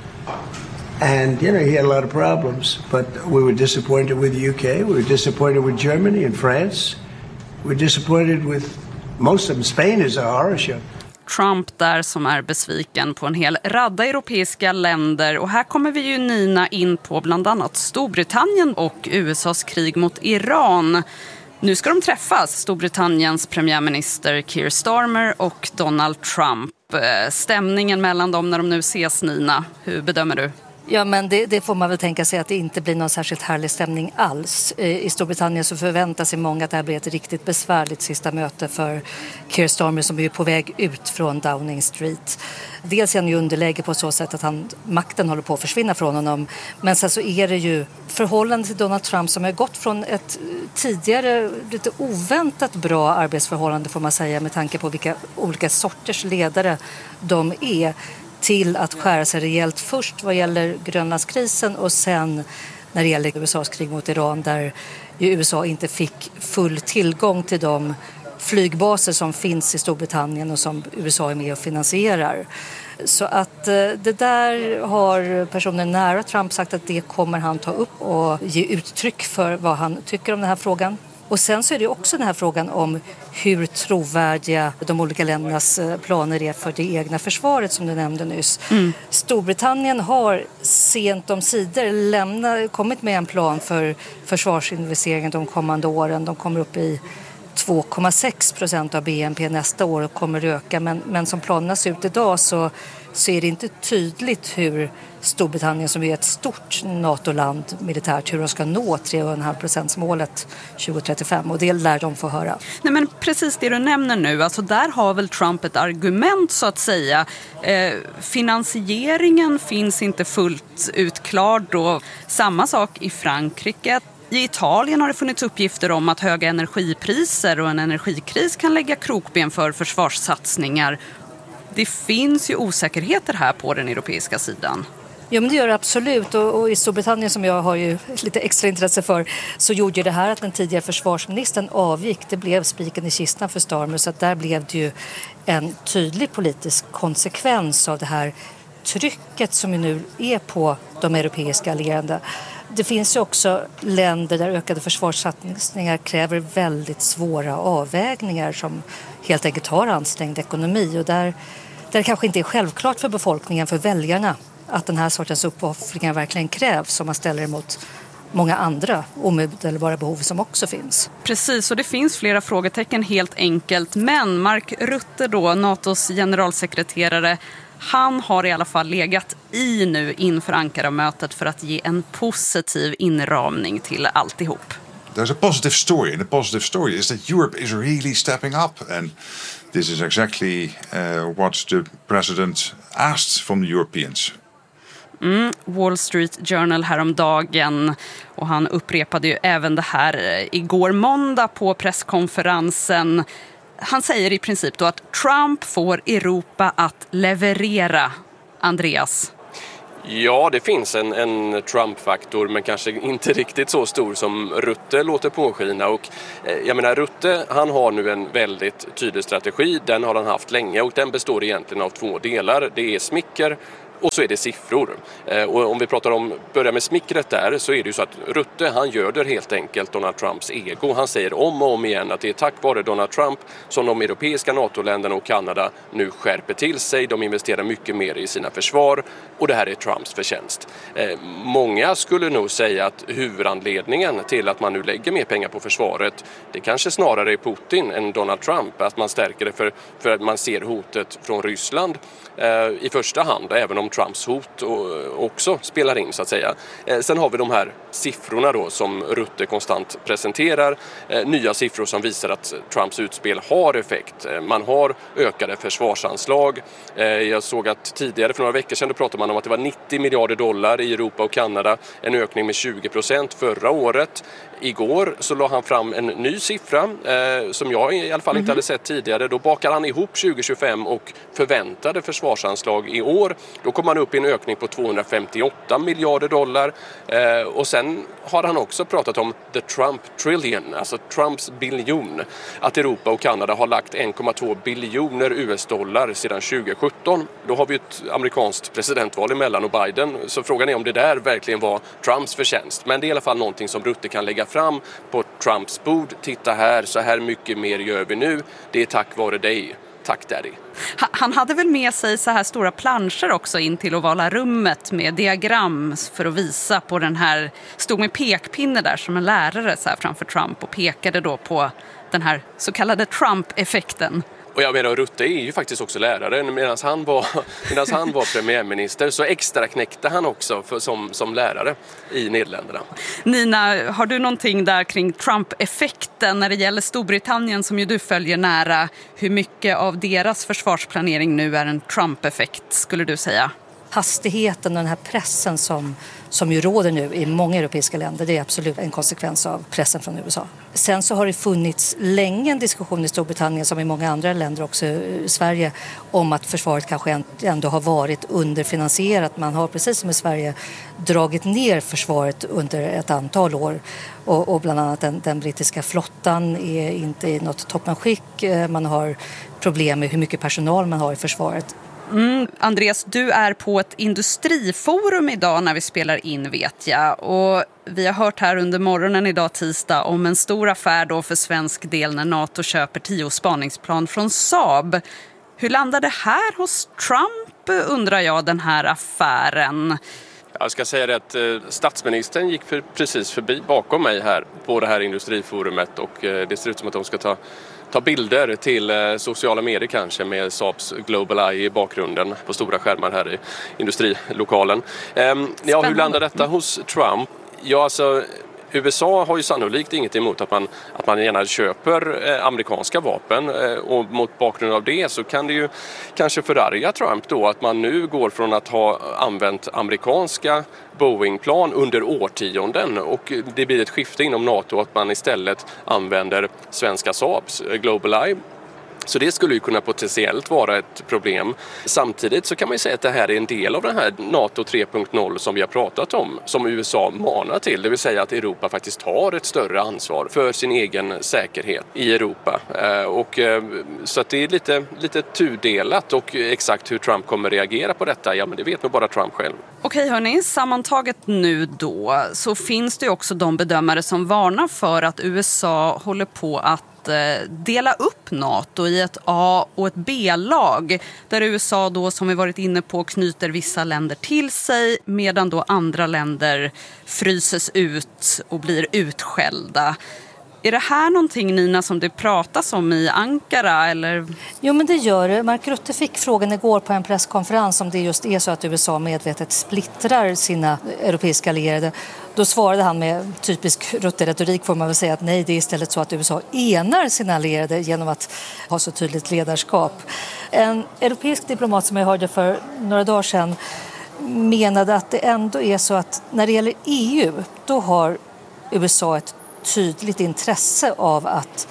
And, you know, he had a lot of problems. But we were disappointed with the U K. We were disappointed with Germany and France. We were disappointed with most of them. Spain is a horror show. Trump där som är besviken på en hel radda europeiska länder. Och här kommer vi ju, Nina, in på bland annat Storbritannien och U S A:s krig mot Iran. Nu ska de träffas, Storbritanniens premiärminister Keir Starmer och Donald Trump. Stämningen mellan dem när de nu ses, Nina, hur bedömer du? Ja, men det, det får man väl tänka sig att det inte blir någon särskilt härlig stämning alls. I Storbritannien så förväntar sig många att det här blir ett riktigt besvärligt sista möte för Keir Starmer som är på väg ut från Downing Street. Dels är han ju underläge på så sätt att han, makten håller på att försvinna från honom. Men sen så är det ju förhållandet till Donald Trump som har gått från ett tidigare lite oväntat bra arbetsförhållande, får man säga, med tanke på vilka olika sorters ledare de är, till att skära sig rejält först vad gäller Grönlandskrisen och sen när det gäller U S A:s krig mot Iran, där ju U S A inte fick full tillgång till de flygbaser som finns i Storbritannien och som U S A är med och finansierar. Så att det där har personen nära Trump sagt att det kommer han ta upp och ge uttryck för vad han tycker om den här frågan. Och sen så är det också den här frågan om hur trovärdiga de olika ländernas planer är för det egna försvaret som du nämnde nyss. Mm. Storbritannien har sent om sidor lämnat, kommit med en plan för försvarsinvesteringar de kommande åren. De kommer upp i två komma sex procent av B N P nästa år och kommer öka. Men, men som planerna ser ut idag så, så är det inte tydligt hur Storbritannien, som är ett stort NATO-land militärt, hur de ska nå tre komma fem procent-målet tjugo trettiofem. Och det lär de få höra. Nej, men precis det du nämner nu, alltså där har väl Trump ett argument så att säga. Eh, finansieringen finns inte fullt utklar då. Samma sak i Frankrike. I Italien har det funnits uppgifter om att höga energipriser och en energikris kan lägga krokben för försvarssatsningar. Det finns ju osäkerheter här på den europeiska sidan. Ja, men det gör det absolut. Och, och i Storbritannien, som jag har ju lite extra intresse för, så gjorde det här att den tidigare försvarsministern avgick. Det blev spiken i kistan för Starmer, så att där blev det ju en tydlig politisk konsekvens av det här trycket som nu är på de europeiska allierade. Det finns ju också länder där ökade försvarssatsningar kräver väldigt svåra avvägningar som helt enkelt har ansträngd ekonomi, och där, där det kanske inte är självklart för befolkningen, för väljarna, att den här sortens uppoffringar verkligen krävs om man ställer emot många andra omedelbara behov som också finns. Precis, och det finns flera frågetecken helt enkelt. Men Mark Rutte då, NATOs generalsekreterare, han har i alla fall legat i nu inför Ankara-mötet för att ge en positiv inramning till alltihop. There's a positive story, and the positive story is that Europe is really stepping up, and this is exactly uh, what the president asked from the Europeans. Mm, Wall Street Journal häromdagen, och han upprepade ju även det här igår måndag på presskonferensen. Han säger i princip då att Trump får Europa att leverera. Andreas? Ja, det finns en, en Trump-faktor, men kanske inte riktigt så stor som Rutte låter påskina. Och, eh, jag menar, Rutte, han har nu en väldigt tydlig strategi. Den har han haft länge och den består egentligen av två delar. Det är smicker och så är det siffror. Eh, och om vi pratar om, börja med smickret där, så är det ju så att Rutte, han göder helt enkelt Donald Trumps ego. Han säger om och om igen att det är tack vare Donald Trump som de europeiska NATO-länderna och Kanada nu skärper till sig. De investerar mycket mer i sina försvar och det här är Trumps förtjänst. Eh, många skulle nog säga att huvudanledningen till att man nu lägger mer pengar på försvaret, det kanske snarare är Putin än Donald Trump. Att man stärker det för, för att man ser hotet från Ryssland eh, i första hand, även om Trumps hot också spelar in så att säga. Sen har vi de här siffrorna då som Rutte konstant presenterar. Nya siffror som visar att Trumps utspel har effekt. Man har ökade försvarsanslag. Jag såg att tidigare för några veckor sedan då pratade man om att det var nittio miljarder dollar i Europa och Kanada. En ökning med tjugo procent förra året. Igår så la han fram en ny siffra eh, som jag i alla fall inte mm-hmm. hade sett tidigare. Då bakar han ihop tjugo tjugofem och förväntade försvarsanslag i år. Då kommer man upp i en ökning på tvåhundrafemtioåtta miljarder dollar. Eh, och sen har han också pratat om the Trump trillion, alltså Trumps biljon. Att Europa och Kanada har lagt en komma två biljoner U S-dollar sedan tjugo sjutton. Då har vi ett amerikanskt presidentval emellan och Biden. Så frågan är om det där verkligen var Trumps förtjänst. Men det är i alla fall någonting som Rutte kan lägga fram på Trumps bord. Titta här, så här mycket mer gör vi nu. Det är tack vare dig. Tack Daddy. Han hade väl med sig så här stora planscher också in till ovala rummet med diagram för att visa på den här, stod med pekpinne där som en lärare så här framför Trump och pekade då på den här så kallade Trump-effekten. Och jag menar, Rutte är ju faktiskt också lärare. Medan han var, medan han var premiärminister så extra knäckte han också för, som, som lärare i Nederländerna. Nina, har du någonting där kring Trump-effekten när det gäller Storbritannien som ju du följer nära? Hur mycket av deras försvarsplanering nu är en Trump-effekt skulle du säga? Hastigheten och den här pressen som, som ju råder nu i många europeiska länder, det är absolut en konsekvens av pressen från U S A. Sen så har det funnits länge en diskussion i Storbritannien som i många andra länder, också i Sverige, om att försvaret kanske ändå har varit underfinansierat. Man har precis som i Sverige dragit ner försvaret under ett antal år och, och bland annat den, den brittiska flottan är inte i något toppenskick. Man har problem med hur mycket personal man har i försvaret. Mm, Andreas, du är på ett industriforum idag när vi spelar in vet jag, och vi har hört här under morgonen idag tisdag om en stor affär då för svensk del när NATO köper tio spaningsplan från Saab. Hur landar det här hos Trump undrar jag, den här affären? Jag ska säga det att statsministern gick för, precis förbi bakom mig här på det här industriforumet och det ser ut som att de ska ta ta bilder till sociala medier kanske med Saabs Global Eye i bakgrunden på stora skärmar här i industrilokalen. Ja, hur landar detta hos Trump? Ja, alltså U S A har ju sannolikt inget emot att man, att man gärna köper eh, amerikanska vapen eh, och mot bakgrund av det så kan det ju kanske förarga Trump då att man nu går från att ha använt amerikanska Boeing-plan under årtionden och det blir ett skifte inom NATO att man istället använder svenska Saabs Global Eye. Så det skulle ju kunna potentiellt vara ett problem. Samtidigt så kan man ju säga att det här är en del av den här NATO tre punkt noll som vi har pratat om, som U S A manar till. Det vill säga att Europa faktiskt har ett större ansvar för sin egen säkerhet i Europa. Och, så att det är lite, lite tudelat och exakt hur Trump kommer reagera på detta, ja men det vet nog bara Trump själv. Okej hörni, sammantaget nu då så finns det också de bedömare som varnar för att U S A håller på att dela upp NATO i ett A- och ett B-lag där U S A då som vi varit inne på knyter vissa länder till sig medan då andra länder fryses ut och blir utskällda. Är det här någonting, Nina, som det pratas om i Ankara? Eller? Jo, men det gör det. Mark Rutte fick frågan igår på en presskonferens om det just är så att U S A medvetet splittrar sina europeiska allierade. Då svarade han med typisk Rutte-retorik får man väl säga att nej, det är istället så att U S A enar sina allierade genom att ha så tydligt ledarskap. En europeisk diplomat som jag hörde för några dagar sedan menade att det ändå är så att när det gäller E U, då har U S A ett tydligt intresse av att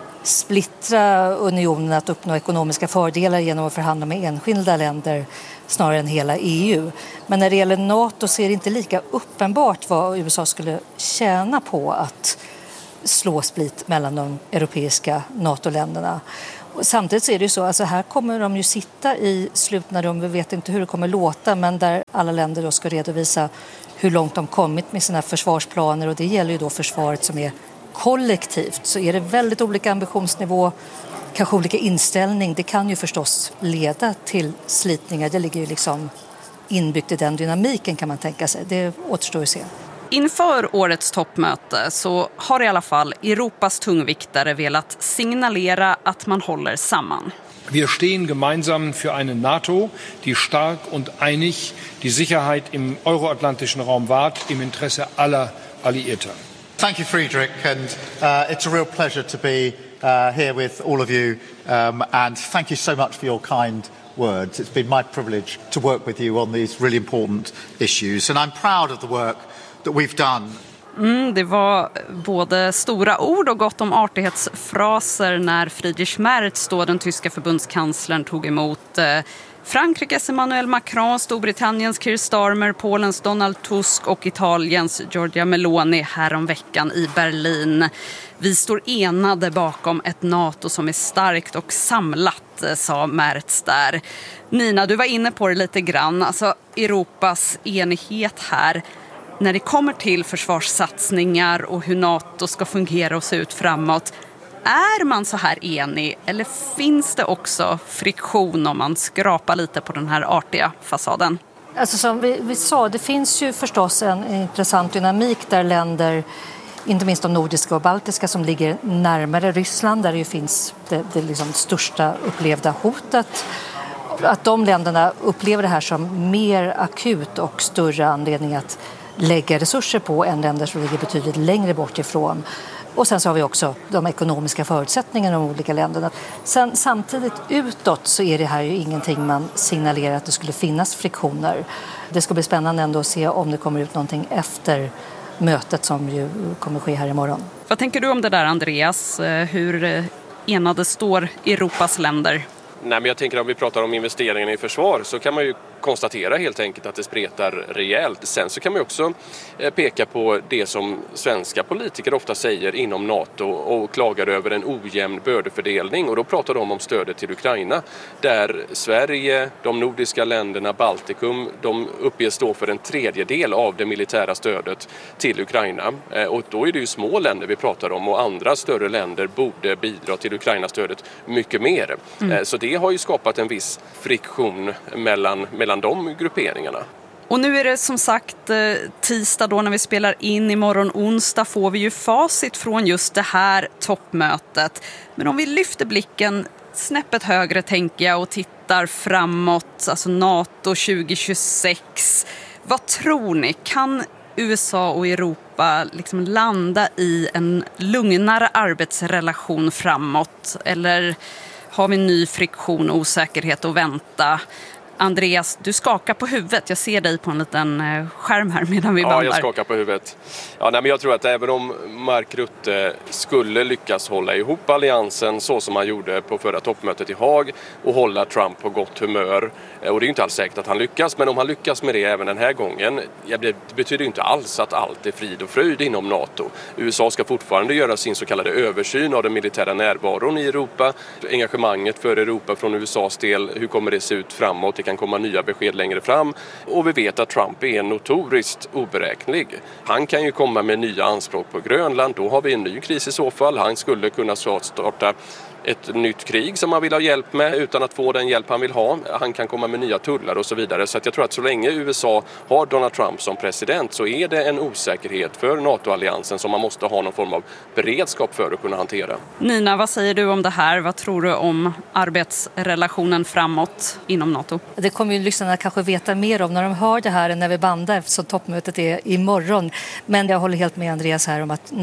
splittra unionen, att uppnå ekonomiska fördelar genom att förhandla med enskilda länder snarare än hela E U. Men när det gäller NATO så är det inte lika uppenbart vad U S A skulle tjäna på att slå split mellan de europeiska NATO-länderna. Och samtidigt så är det ju så, alltså här kommer de ju sitta i slutna rum, vi vet inte hur det kommer låta, men där alla länder då ska redovisa hur långt de kommit med sina försvarsplaner, och det gäller ju då försvaret som är kollektivt. Så är det väldigt olika ambitionsnivå, kanske olika inställning, det kan ju förstås leda till slitningar. Det ligger ju liksom inbyggt i den dynamiken, kan man tänka sig. Det återstår att se. Inför årets toppmöte så har i alla fall Europas tungviktare velat signalera att man håller samman. Wir stehen gemeinsam für eine NATO, die stark und einig die Sicherheit im euroatlantischen Raum wahrt, im Intresse aller Alliierter. Thank you, Friedrich, and uh, it's a real pleasure to be uh, here with all of you, um, and thank you so much for your kind words. It's been my privilege to work with you on these really important issues, and I'm proud of the work that we've done. Mm, det var både stora ord och gott om artighetsfraser när Friedrich Merz, då den tyska förbundskanslern, tog emot eh, Frankrikes Emmanuel Macron, Storbritanniens Keir Starmer, Polens Donald Tusk och Italiens Giorgia Meloni häromveckan i Berlin. Vi står enade bakom ett NATO som är starkt och samlat, sa Merz där. Nina, du var inne på det lite grann, alltså Europas enighet här. När det kommer till försvarssatsningar och hur NATO ska fungera och se ut framåt, är man så här enig eller finns det också friktion om man skrapar lite på den här artiga fasaden? Alltså som vi, vi sa, det finns ju förstås en intressant dynamik där länder, inte minst de nordiska och baltiska, som ligger närmare Ryssland, där det ju finns det, det liksom största upplevda hotet. Att de länderna upplever det här som mer akut och större anledning att lägga resurser på än länder som ligger betydligt längre bort ifrån. Och sen så har vi också de ekonomiska förutsättningarna i de olika länderna. Sen, samtidigt utåt så är det här ju ingenting man signalerar att det skulle finnas friktioner. Det ska bli spännande ändå att se om det kommer ut någonting efter mötet som ju kommer ske här imorgon. Vad tänker du om det där, Andreas? Hur enade står Europas länder? Nej, men jag tänker om vi pratar om investeringarna i försvar så kan man ju konstatera helt enkelt att det spretar rejält. Sen så kan man också peka på det som svenska politiker ofta säger inom NATO och klagar över en ojämn bördefördelning. Och då pratar de om stödet till Ukraina där Sverige, de nordiska länderna, Baltikum, de uppges stå för en tredjedel av det militära stödet till Ukraina. Och då är det ju små länder vi pratar om och andra större länder borde bidra till Ukraina-stödet mycket mer. Mm. Så det har ju skapat en viss friktion mellan, mellan de grupperingarna. Och nu är det som sagt tisdag då när vi spelar in. Imorgon onsdag får vi ju facit från just det här toppmötet. Men om vi lyfter blicken snäppet högre tänker jag och tittar framåt, alltså NATO tjugo tjugosex. Vad tror ni? Kan U S A och Europa liksom landa i en lugnare arbetsrelation framåt? Eller har vi ny friktion och osäkerhet att vänta? Andreas, du skakar på huvudet. Jag ser dig på en liten skärm här medan vi bandar. Ja, jag skakar på huvudet. Ja, nej, men jag tror att även om Mark Rutte skulle lyckas hålla ihop alliansen så som han gjorde på förra toppmötet i Haag och hålla Trump på gott humör, och det är ju inte alls säkert att han lyckas, men om han lyckas med det även den här gången, det betyder ju inte alls att allt är frid och fröjd inom NATO. U S A ska fortfarande göra sin så kallade översyn av den militära närvaron i Europa. Engagemanget för Europa från U S A:s del, hur kommer det se ut framåt? Det kan komma nya besked längre fram, och vi vet att Trump är notoriskt oberäknelig. Han kan ju komma med nya anspråk på Grönland, då har vi en ny kris i så fall. Han skulle kunna starta ett nytt krig som han vill ha hjälp med utan att få den hjälp han vill ha. Han kan komma med nya tullar och så vidare. Så att jag tror att så länge U S A har Donald Trump som president så är det en osäkerhet för NATO-alliansen som man måste ha någon form av beredskap för att kunna hantera. Nina, vad säger du om det här? Vad tror du om arbetsrelationen framåt inom NATO? Det kommer ju lyssnarna kanske veta mer om när de hör det här än när vi bandar, eftersom toppmötet är imorgon. Men jag håller helt med Andreas här om att någon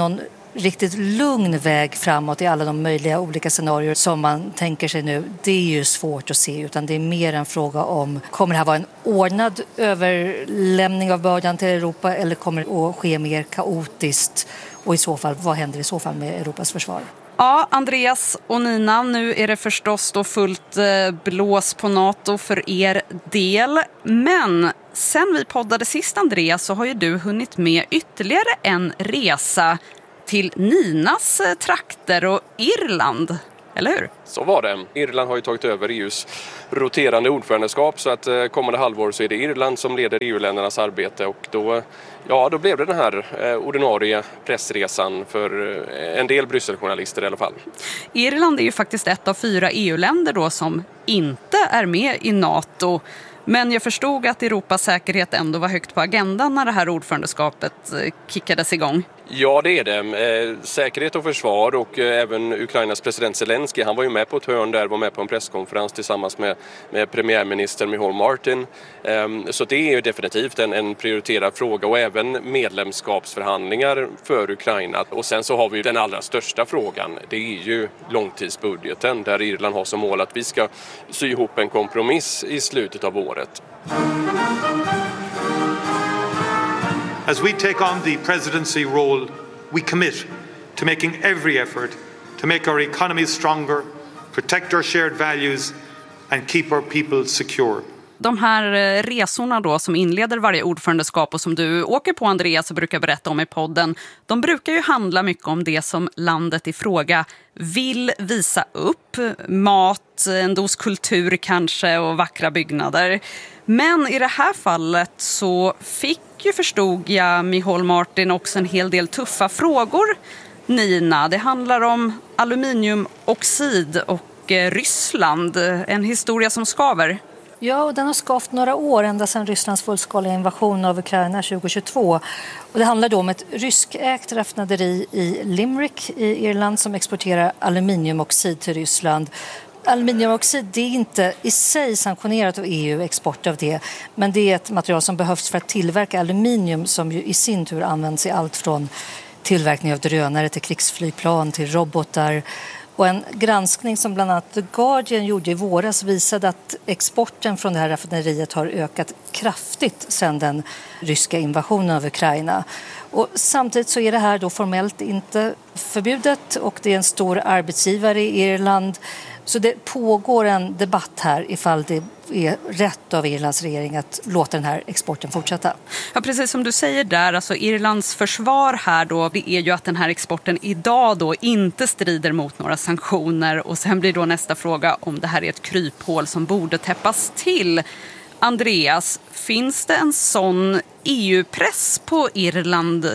riktigt lugn väg framåt i alla de möjliga olika scenarier som man tänker sig nu, det är ju svårt att se, utan det är mer en fråga om, kommer det här vara en ordnad överlämning av bördan till Europa eller kommer det att ske mer kaotiskt, och i så fall, vad händer i så fall med Europas försvar? Ja, Andreas och Nina, nu är det förstås då fullt eh, blås på NATO för er del. Men sen vi poddade sist, Andreas, så har ju du hunnit med ytterligare en resa till Ninas eh, trakter och Irland, eller hur? Så var det. Irland har ju tagit över E U:s roterande ordförandeskap, så att eh, kommande halvår så är det Irland som leder E U-ländernas arbete, och då, ja, då blev det den här eh, ordinarie pressresan för eh, en del Brysseljournalister i alla fall. Irland är ju faktiskt ett av fyra E U-länder då som inte är med i NATO. Men jag förstod att Europas säkerhet ändå var högt på agendan när det här ordförandeskapet kickades igång. Ja, det är det. Eh, säkerhet och försvar, och eh, även Ukrainas president Zelensky, han var ju med på ett hörn där, var med på en presskonferens tillsammans med, med premiärminister Michal Martin. Eh, så det är ju definitivt en, en prioriterad fråga, och även medlemskapsförhandlingar för Ukraina. Och sen så har vi ju den allra största frågan, det är ju långtidsbudgeten, där Irland har som mål att vi ska sy ihop en kompromiss i slutet av året. As we take on the presidency role, we commit to making every effort to make our economies stronger, protect our shared values and keep our people secure. De här resorna då som inleder varje ordförandeskap och som du åker på, Andreas, och brukar berätta om i podden, de brukar ju handla mycket om det som landet i fråga vill visa upp. Mat, en dos kultur kanske och vackra byggnader. Men i det här fallet så fick ju, förstod jag, Michal Martin också en hel del tuffa frågor. Nina, det handlar om aluminiumoxid och eh, Ryssland. En historia som skaver. Ja, och den har skavt några år ända sedan Rysslands fullskaliga invasion av Ukraina tjugohundratjugotvå. Och det handlar då om ett ryskägt raffinaderi i Limerick i Irland som exporterar aluminiumoxid till Ryssland. Aluminiumoxid, det är inte i sig sanktionerat av E U, export av det, men det är ett material som behövs för att tillverka aluminium, som ju i sin tur används i allt från tillverkning av drönare till krigsflygplan till robotar. Och en granskning som bland annat The Guardian gjorde i våras visade att exporten från det här raffinaderiet har ökat kraftigt sedan den ryska invasionen av Ukraina. Och samtidigt så är det här då formellt inte förbjudet, och det är en stor arbetsgivare i Irland. Så det pågår en debatt här ifall det är rätt av Irlands regering att låta den här exporten fortsätta. Ja, precis som du säger där, alltså Irlands försvar här då, det är ju att den här exporten idag då inte strider mot några sanktioner, och sen blir då nästa fråga om det här är ett kryphål som borde täppas till. Andreas, finns det en sån E U-press på Irland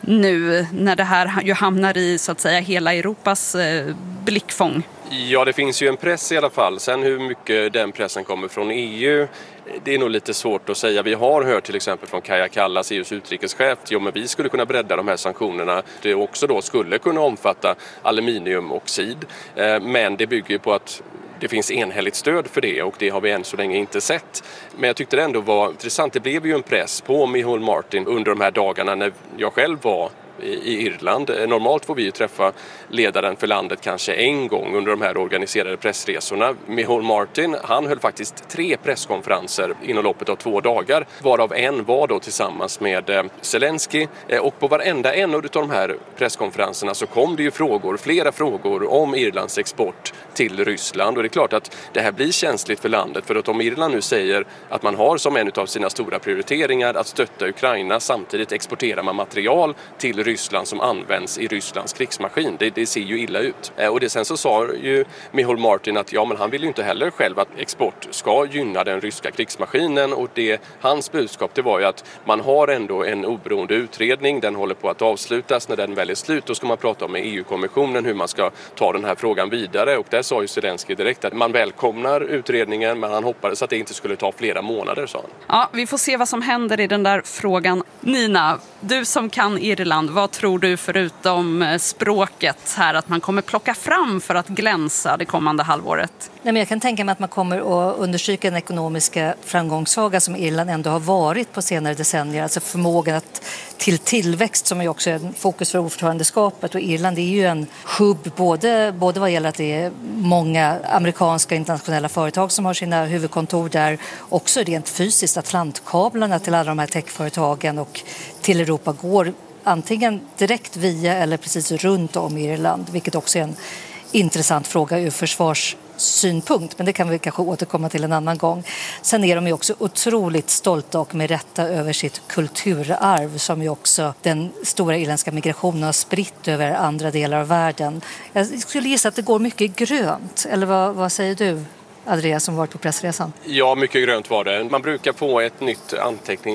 nu när det här ju hamnar i så att säga hela Europas eh, blickfång? Ja, det finns ju en press i alla fall. Sen hur mycket den pressen kommer från E U, det är nog lite svårt att säga. Vi har hört till exempel från Kaja Kallas, E U:s utrikeschef, jo, men vi skulle kunna bredda de här sanktionerna. Det också då skulle kunna omfatta aluminiumoxid. Eh, men det bygger ju på att det finns enhälligt stöd för det, och det har vi än så länge inte sett. Men jag tyckte det ändå var intressant. Det blev ju en press på Michal Martin under de här dagarna när jag själv var i Irland. Normalt får vi ju träffa ledaren för landet kanske en gång under de här organiserade pressresorna. Michal Martin, han höll faktiskt tre presskonferenser inom loppet av två dagar, varav en var då tillsammans med Zelensky, och på varenda en av de här presskonferenserna så kom det ju frågor, flera frågor om Irlands export till Ryssland, och det är klart att det här blir känsligt för landet, för att om Irland nu säger att man har som en av sina stora prioriteringar att stötta Ukraina, samtidigt exporterar man material till Ryssland som används i Rysslands krigsmaskin. Det, det ser ju illa ut. Eh, och det, sen så sa ju Michal Martin att ja, men han vill ju inte heller själv att export ska gynna den ryska krigsmaskinen, och det, hans budskap det var ju att man har ändå en oberoende utredning, den håller på att avslutas. När den väl är slut, då ska man prata med E U-kommissionen hur man ska ta den här frågan vidare, och där sa ju Zelensky direkt att man välkomnar utredningen, men han hoppades att det inte skulle ta flera månader, sa han. Ja, vi får se vad som händer i den där frågan. Nina, du som kan Irland, vad tror du förutom språket här att man kommer plocka fram för att glänsa det kommande halvåret? Nej, men jag kan tänka mig att man kommer att undersöka den ekonomiska framgångssaga som Irland ändå har varit på senare decennier. Alltså förmågan att, till tillväxt som är också en fokus för ordförandeskapet. Och Irland är ju en hubb både, både vad gäller att det är många amerikanska internationella företag som har sina huvudkontor där. Också rent fysiskt, atlantkablarna till alla de här techföretagen och till Europa går antingen direkt via eller precis runt om Irland. Vilket också är en intressant fråga ur försvarssynpunkt, men det kan vi kanske återkomma till en annan gång. Sen är de ju också otroligt stolta och med rätta över sitt kulturarv som ju också den stora irländska migrationen har spritt över andra delar av världen. Jag skulle gissa att det går mycket grönt, eller vad, vad säger du? Andreas som varit på pressresan. Ja, mycket grönt var det. Man brukar få ett nytt anteckning